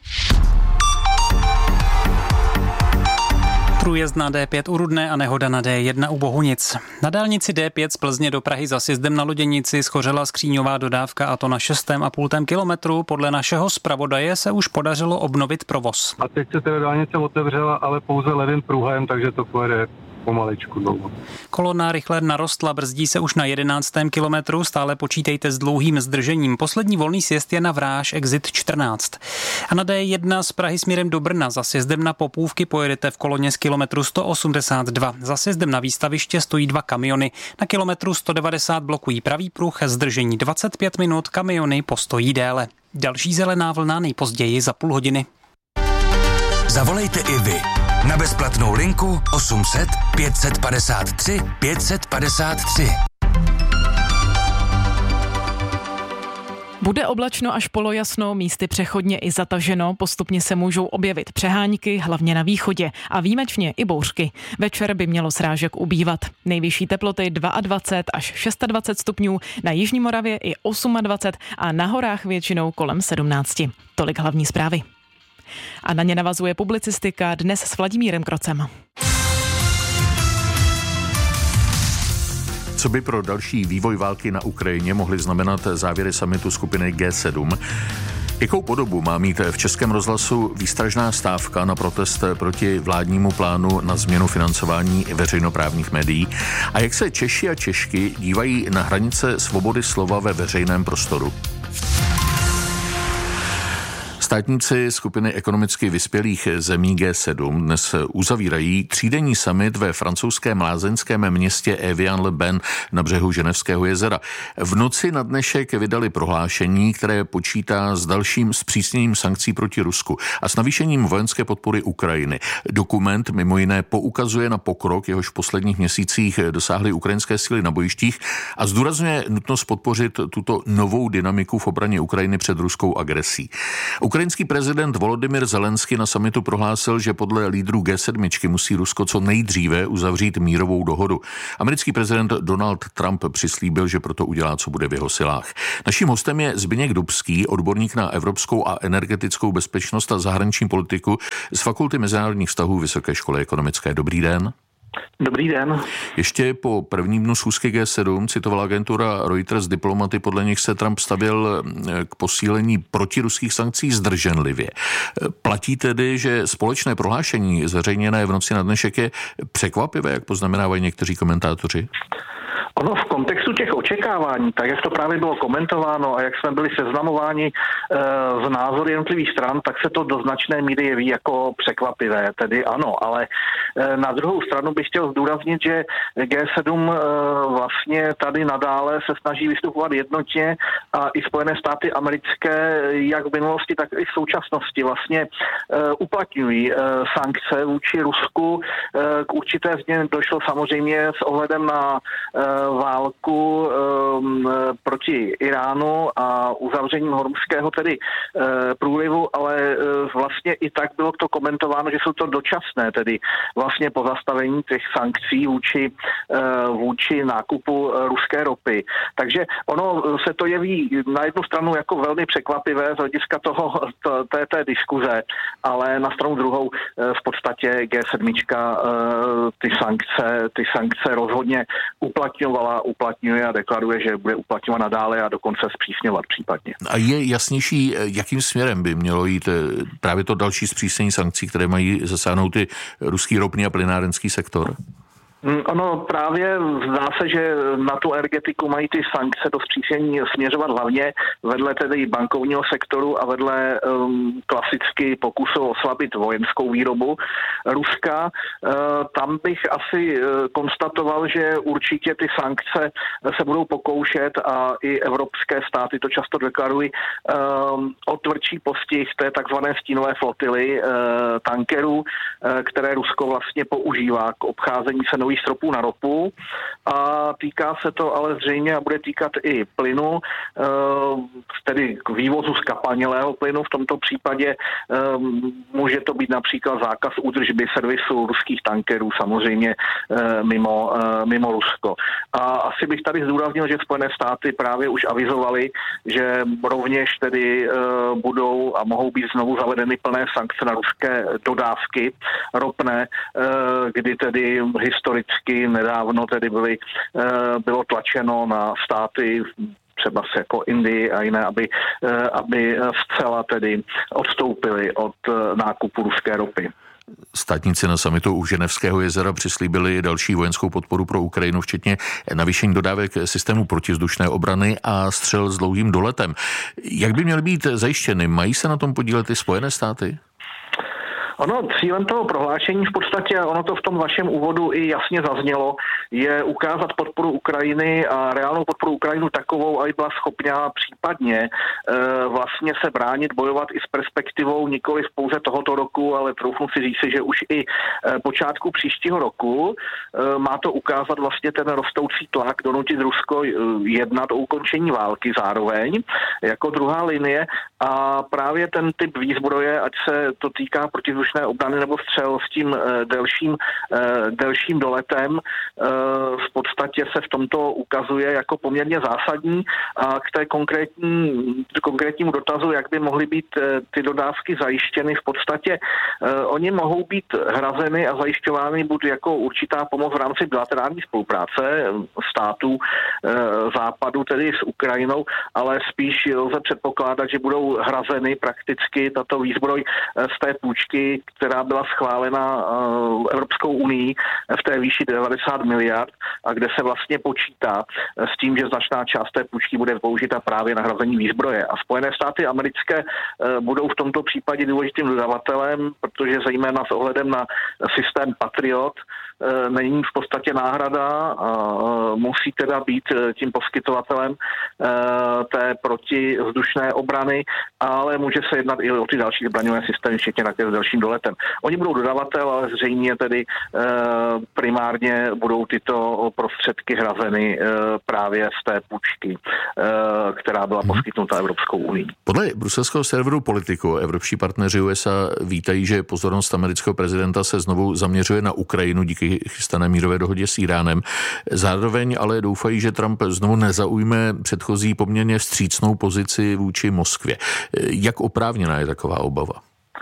Speaker 26: Průjezd na D pět u Rudné a nehoda na D jedna u Bohunic. Na dálnici D pět z Plzně do Prahy za sjezdem na Loděnici schořela skříňová dodávka, a to na šestém a půl kilometru. Podle našeho zpravodaje se už podařilo obnovit provoz.
Speaker 27: A teď se teda dálnice otevřela, ale pouze levým pruhem, takže to pojede pomaličku dlouho.
Speaker 26: Kolona rychle narostla, brzdí se už na jedenáctém kilometru, stále počítejte s dlouhým zdržením. Poslední volný sjezd je na Vráž, exit čtrnáct. A na D jedna z Prahy směrem do Brna za sjezdem na Popůvky pojedete v koloně z kilometru sto osmdesát dva. Za sjezdem na výstaviště stojí dva kamiony. Na kilometru sto devadesát blokují pravý pruh, zdržení dvacet pět minut, kamiony postojí déle. Další zelená vlna nejpozději za půl hodiny.
Speaker 11: Zavolejte i vy na bezplatnou linku osm set pět set padesát tři pět set padesát tři.
Speaker 15: Bude oblačno až polojasno, místy přechodně i zataženo, postupně se můžou objevit přehánky, hlavně na východě a výjimečně i bouřky. Večer by mělo srážek ubývat. Nejvyšší teploty dvacet dva až dvacet šest stupňů, na jižní Moravě i dvacet osm a na horách většinou kolem sedmnáct. Tolik hlavní zprávy. A na ně navazuje publicistika dnes s Vladimírem Krocem.
Speaker 28: Co by pro další vývoj války na Ukrajině mohly znamenat závěry summitu skupiny G sedm?
Speaker 1: Jakou podobu má mít v Českém rozhlasu výstražná stávka na protest proti vládnímu plánu na změnu financování veřejnoprávních médií? A jak se Češi a Češky dívají na hranice svobody slova ve veřejném prostoru? Státníci skupiny ekonomicky vyspělých zemí G sedm dnes uzavírají třídenní summit ve francouzském lázeňském městě Evian-le-Bain na břehu Ženevského jezera. V noci na dnešek vydali prohlášení, které počítá s dalším zpřísněním sankcí proti Rusku a s navýšením vojenské podpory Ukrajiny. Dokument mimo jiné poukazuje na pokrok, jehož v posledních měsících dosáhly ukrajinské síly na bojištích a zdůrazňuje nutnost podpořit tuto novou dynamiku v obraně Ukrajiny před ruskou agresí. Ukrajinský prezident Volodymyr Zelenský na summitu prohlásil, že podle lídrů G sedm musí Rusko co nejdříve uzavřít mírovou dohodu. Americký prezident Donald Trump přislíbil, že proto udělá, co bude v jeho silách. Naším hostem je Zbyněk Dubský, odborník na evropskou a energetickou bezpečnost a zahraniční politiku z Fakulty mezinárodních vztahů Vysoké školy ekonomické. Dobrý den.
Speaker 4: Dobrý den.
Speaker 1: Ještě po prvním dnu schůzky G sedm citovala agentura Reuters diplomaty, podle nich se Trump stavěl k posílení protiruských sankcí zdrženlivě. Platí tedy, že společné prohlášení zveřejněné v noci na dnešek je překvapivé, jak poznamenávají někteří komentátoři?
Speaker 4: Ono v kontextu těch očekávání, tak jak to právě bylo komentováno a jak jsme byli seznamováni e, z názory jednotlivých stran, tak se to do značné míry jeví jako překvapivé, tedy ano, ale e, na druhou stranu bych chtěl zdůraznit, že G sedm e, vlastně tady nadále se snaží vystupovat jednotně a i Spojené státy americké, jak v minulosti, tak i v současnosti vlastně e, uplatňují e, sankce vůči Rusku. E, k určité změně došlo samozřejmě s ohledem na e, válku um, proti Iránu a uzavřením Hormuzského tedy uh, průlivu, ale uh, vlastně i tak bylo to komentováno, že jsou to dočasné, tedy vlastně pozastavení těch sankcí vůči, uh, vůči nákupu uh, ruské ropy. Takže ono se to jeví na jednu stranu jako velmi překvapivé z hlediska toho, to, té, té diskuze, ale na stranu druhou uh, v podstatě G sedm uh, ty sankce, ty sankce rozhodně uplatňovala uplatňuje a deklaruje, že bude uplatňovat nadále a dokonce zpřísňovat případně.
Speaker 1: A je jasnější, jakým směrem by mělo jít právě to další zpřísnění sankcí, které mají zasáhnout i ruský ropný a plynárenský sektor?
Speaker 4: Ono právě zdá se, že na tu energetiku mají ty sankce do zpřísnění směřovat hlavně vedle tedy bankovního sektoru a vedle um, klasicky pokusu oslabit vojenskou výrobu Ruska. Uh, tam bych asi uh, konstatoval, že určitě ty sankce se budou pokoušet a i evropské státy to často deklarují um, o tvrdší postih té takzvané stínové flotily uh, tankerů, uh, které Rusko vlastně používá k obcházení se stropů na ropu a týká se to ale zřejmě a bude týkat i plynu, tedy k vývozu skapalnělého plynu. V tomto případě může to být například zákaz údržby servisu ruských tankerů, samozřejmě mimo, mimo Rusko. A asi bych tady zdůraznil, že Spojené státy právě už avizovaly, že rovněž tedy budou a mohou být znovu zavedeny plné sankce na ruské dodávky ropné, kdy tedy historicky nedávno tedy byly, bylo tlačeno na státy třeba jako Indii a jiné, aby, aby zcela tedy odstoupili od nákupu ruské ropy.
Speaker 1: Státníci na summitu u Ženevského jezera přislíbili další vojenskou podporu pro Ukrajinu, včetně navýšení dodávek systému protivzdušné obrany a střel s dlouhým doletem. Jak by měly být zajištěny? Mají se na tom podílet i Spojené státy?
Speaker 4: Ono cílem toho prohlášení v podstatě, ono to v tom vašem úvodu i jasně zaznělo, je ukázat podporu Ukrajiny a reálnou podporu Ukrajinu takovou, aby byla schopná případně e, vlastně se bránit, bojovat i s perspektivou nikoli pouze tohoto roku, ale troufnu si říci, že už i e, počátku příštího roku e, má to ukázat vlastně ten rostoucí tlak, donutit Rusko e, jednat o ukončení války zároveň jako druhá linie a právě ten typ výzbroje, ať se to týká protivzdušné obrany nebo střel s tím uh, delším, uh, delším doletem, uh, v podstatě se v tomto ukazuje jako poměrně zásadní. A k té konkrétní, konkrétnímu dotazu, jak by mohly být ty dodávky zajištěny, v podstatě oni mohou být hrazeny a zajišťovány buď jako určitá pomoc v rámci bilaterální spolupráce států západu, tedy s Ukrajinou, ale spíš lze předpokládat, že budou hrazeny prakticky tato výzbroj z té půjčky, která byla schválena Evropskou unii v té výši devadesát miliard a kde se vlastně počítá s tím, že značná část té půjčky bude použita právě na hrazení výzbroje. A Spojené státy americké budou v tomto případě důležitým dodavatelem, protože zejména s ohledem na systém Patriot není v podstatě náhrada a musí teda být tím poskytovatelem té protivzdušné obrany, ale může se jednat i o ty další zbraňové systémy, včetně na s dalším doletem. Oni budou dodavatel, ale zřejmě tedy primárně budou tyto prostředky hrazeny právě z té půjčky, která byla poskytnuta Evropskou unii.
Speaker 1: Podle bruselského serveru Politico evropští partneři U S A vítají, že pozornost amerického prezidenta se znovu zaměřuje na Ukrajinu díky chystané mírové dohodě s Iránem. Zároveň ale doufají, že Trump znovu nezaujme předchozí poměrně vstřícnou pozici vůči Moskvě. Jak oprávněná je taková obava?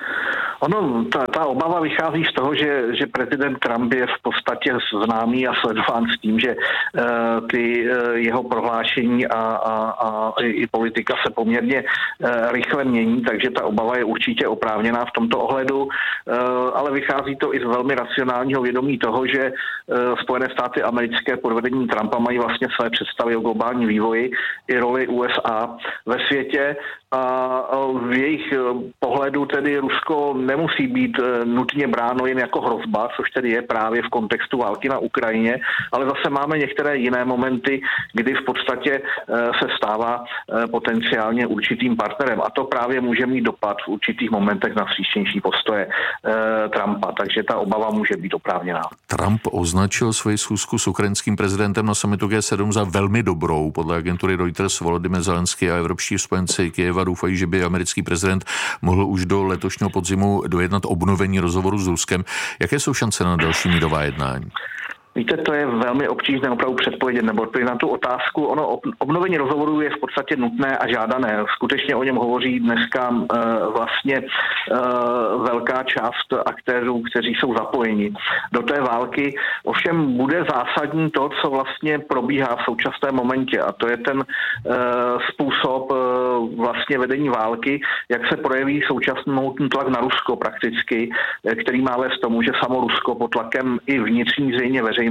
Speaker 4: Ono, ta, ta obava vychází z toho, že, že prezident Trump je v podstatě známý a sledován s tím, že uh, ty uh, jeho prohlášení a, a, a i politika se poměrně uh, rychle mění, takže ta obava je určitě oprávněná v tomto ohledu, uh, ale vychází to i z velmi racionálního vědomí toho, že uh, Spojené státy americké pod vedením Trumpa mají vlastně své představy o globálním vývoji i roli U S A ve světě a v jejich pohledu tedy Rusko nemusí být nutně bráno jen jako hrozba, což tedy je právě v kontextu války na Ukrajině, ale zase máme některé jiné momenty, kdy v podstatě se stává potenciálně určitým partnerem a to právě může mít dopad v určitých momentech na vstřícnější postoje Trumpa, takže ta obava může být oprávněná.
Speaker 1: Trump označil svoji schůzku s ukrajinským prezidentem na summitu G sedm za velmi dobrou. Podle agentury Reuters Volodymyr Zelenský a evropští spojenci Kyjeva doufají, že by americký prezident mohl už do letošního podzimu dojednat obnovení rozhovoru s Ruskem. Jaké jsou šance na další mírová jednání?
Speaker 4: Víte, to je velmi obtížné opravdu předpovědět, nebo na tu otázku. Ono obnovení rozhovoru je v podstatě nutné a žádané. Skutečně o něm hovoří dneska uh, vlastně uh, velká část aktérů, kteří jsou zapojeni do té války. Ovšem bude zásadní to, co vlastně probíhá v současném momentě, a to je ten uh, způsob uh, vlastně vedení války, jak se projeví současnou tlak na Rusko prakticky, který má vést tomu, že samo Rusko pod tlakem i vnitřní zřejmě veřejnosti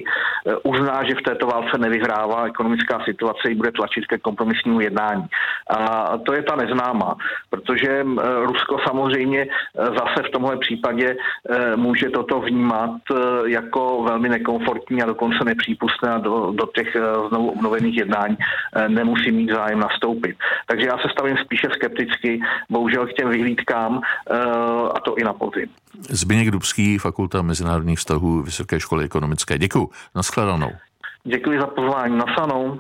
Speaker 4: uzná, že v této válce nevyhrává, ekonomická situace ji bude tlačit ke kompromisnímu jednání. A to je ta neznámá, protože Rusko samozřejmě zase v tomhle případě může toto vnímat jako velmi nekomfortní a dokonce nepřípustné a do, do těch znovu obnovených jednání nemusí mít zájem nastoupit. Takže já se stavím spíše skepticky, bohužel k těm vyhlídkám, a to i na podzim.
Speaker 1: Zbyněk Dubský, Fakulta mezinárodních vztahů Vysoké shkoly ekonomické. Děkuji. Nashledanou.
Speaker 4: Děkuji za pozvání. Nasledanou.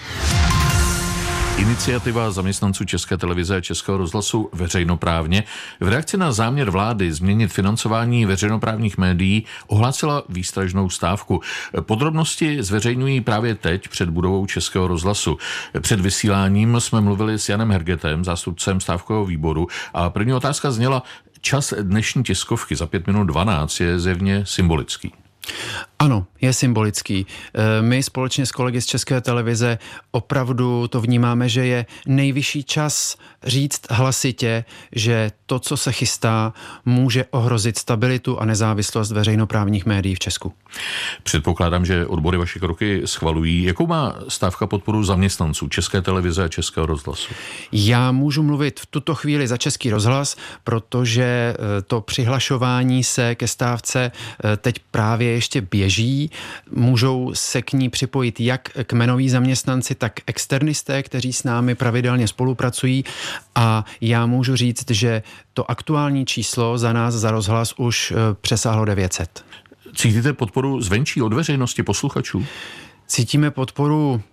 Speaker 1: Iniciativa zaměstnanců České televize a Českého rozhlasu veřejnoprávně v reakci na záměr vlády změnit financování veřejnoprávních médií ohlásila výstražnou stávku. Podrobnosti zveřejňují právě teď před budovou Českého rozhlasu. Před vysíláním jsme mluvili s Janem Hergetem, zástupcem stávkového výboru, a první otázka zněla: čas dnešní tiskovky za pět minut dvanáct je zjevně symbolický.
Speaker 5: Ano, je symbolický. My společně s kolegy z České televize opravdu to vnímáme, že je nejvyšší čas říct hlasitě, že to, co se chystá, může ohrozit stabilitu a nezávislost veřejnoprávních médií v Česku.
Speaker 1: Předpokládám, že odbory vaše kroky schvalují. Jakou má stávka podporu zaměstnanců České televize a Českého rozhlasu?
Speaker 5: Já můžu mluvit v tuto chvíli za Český rozhlas, protože to přihlašování se ke stávce teď právě ještě běží. Můžou se k ní připojit jak kmenoví zaměstnanci, tak externisté, kteří s námi pravidelně spolupracují, a já můžu říct, že to aktuální číslo za nás, za rozhlas, už přesáhlo devět set.
Speaker 1: Cítíte podporu zvenčí od veřejnosti posluchačů?
Speaker 5: Cítíme podporu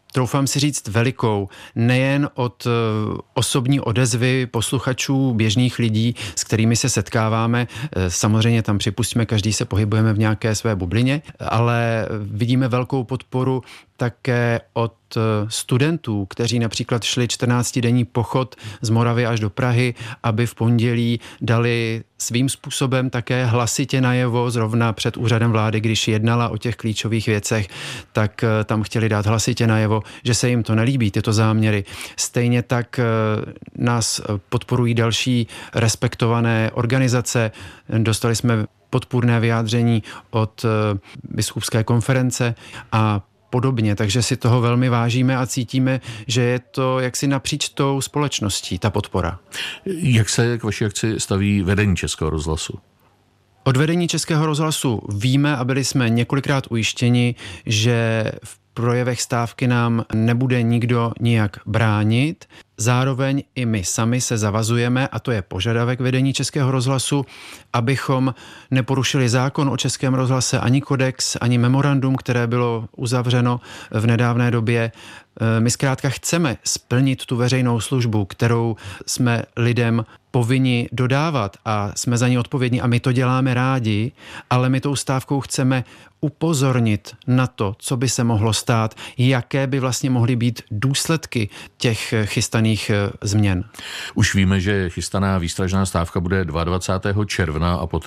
Speaker 5: troufám si říct, velikou, nejen od osobní odezvy posluchačů, běžných lidí, s kterými se setkáváme. Samozřejmě tam připustíme, každý se pohybujeme v nějaké své bublině, ale vidíme velkou podporu také od studentů, kteří například šli čtrnáctidenní pochod z Moravy až do Prahy, aby v pondělí dali svým způsobem také hlasitě najevo, zrovna před úřadem vlády, když jednala o těch klíčových věcech, tak tam chtěli dát hlasitě najevo, že se jim to nelíbí, tyto záměry. Stejně tak nás podporují další respektované organizace. Dostali jsme podpůrné vyjádření od biskupské konference a podobně, takže si toho velmi vážíme a cítíme, že je to jaksi napříč tou společností, ta podpora.
Speaker 1: Jak se k vaší akci staví vedení Českého rozhlasu?
Speaker 5: Od vedení Českého rozhlasu víme a byli jsme několikrát ujištěni, že v projevech stávky nám nebude nikdo nijak bránit. Zároveň i my sami se zavazujeme, a to je požadavek vedení Českého rozhlasu, abychom neporušili zákon o Českém rozhlase, ani kodex, ani memorandum, které bylo uzavřeno v nedávné době. My zkrátka chceme splnit tu veřejnou službu, kterou jsme lidem povinni dodávat a jsme za ní odpovědní a my to děláme rádi, ale my tou stávkou chceme upozornit na to, co by se mohlo stát, jaké by vlastně mohly být důsledky těch chystaných změn.
Speaker 1: Už víme, že chystaná výstražná stávka bude dvacátého druhého června a poté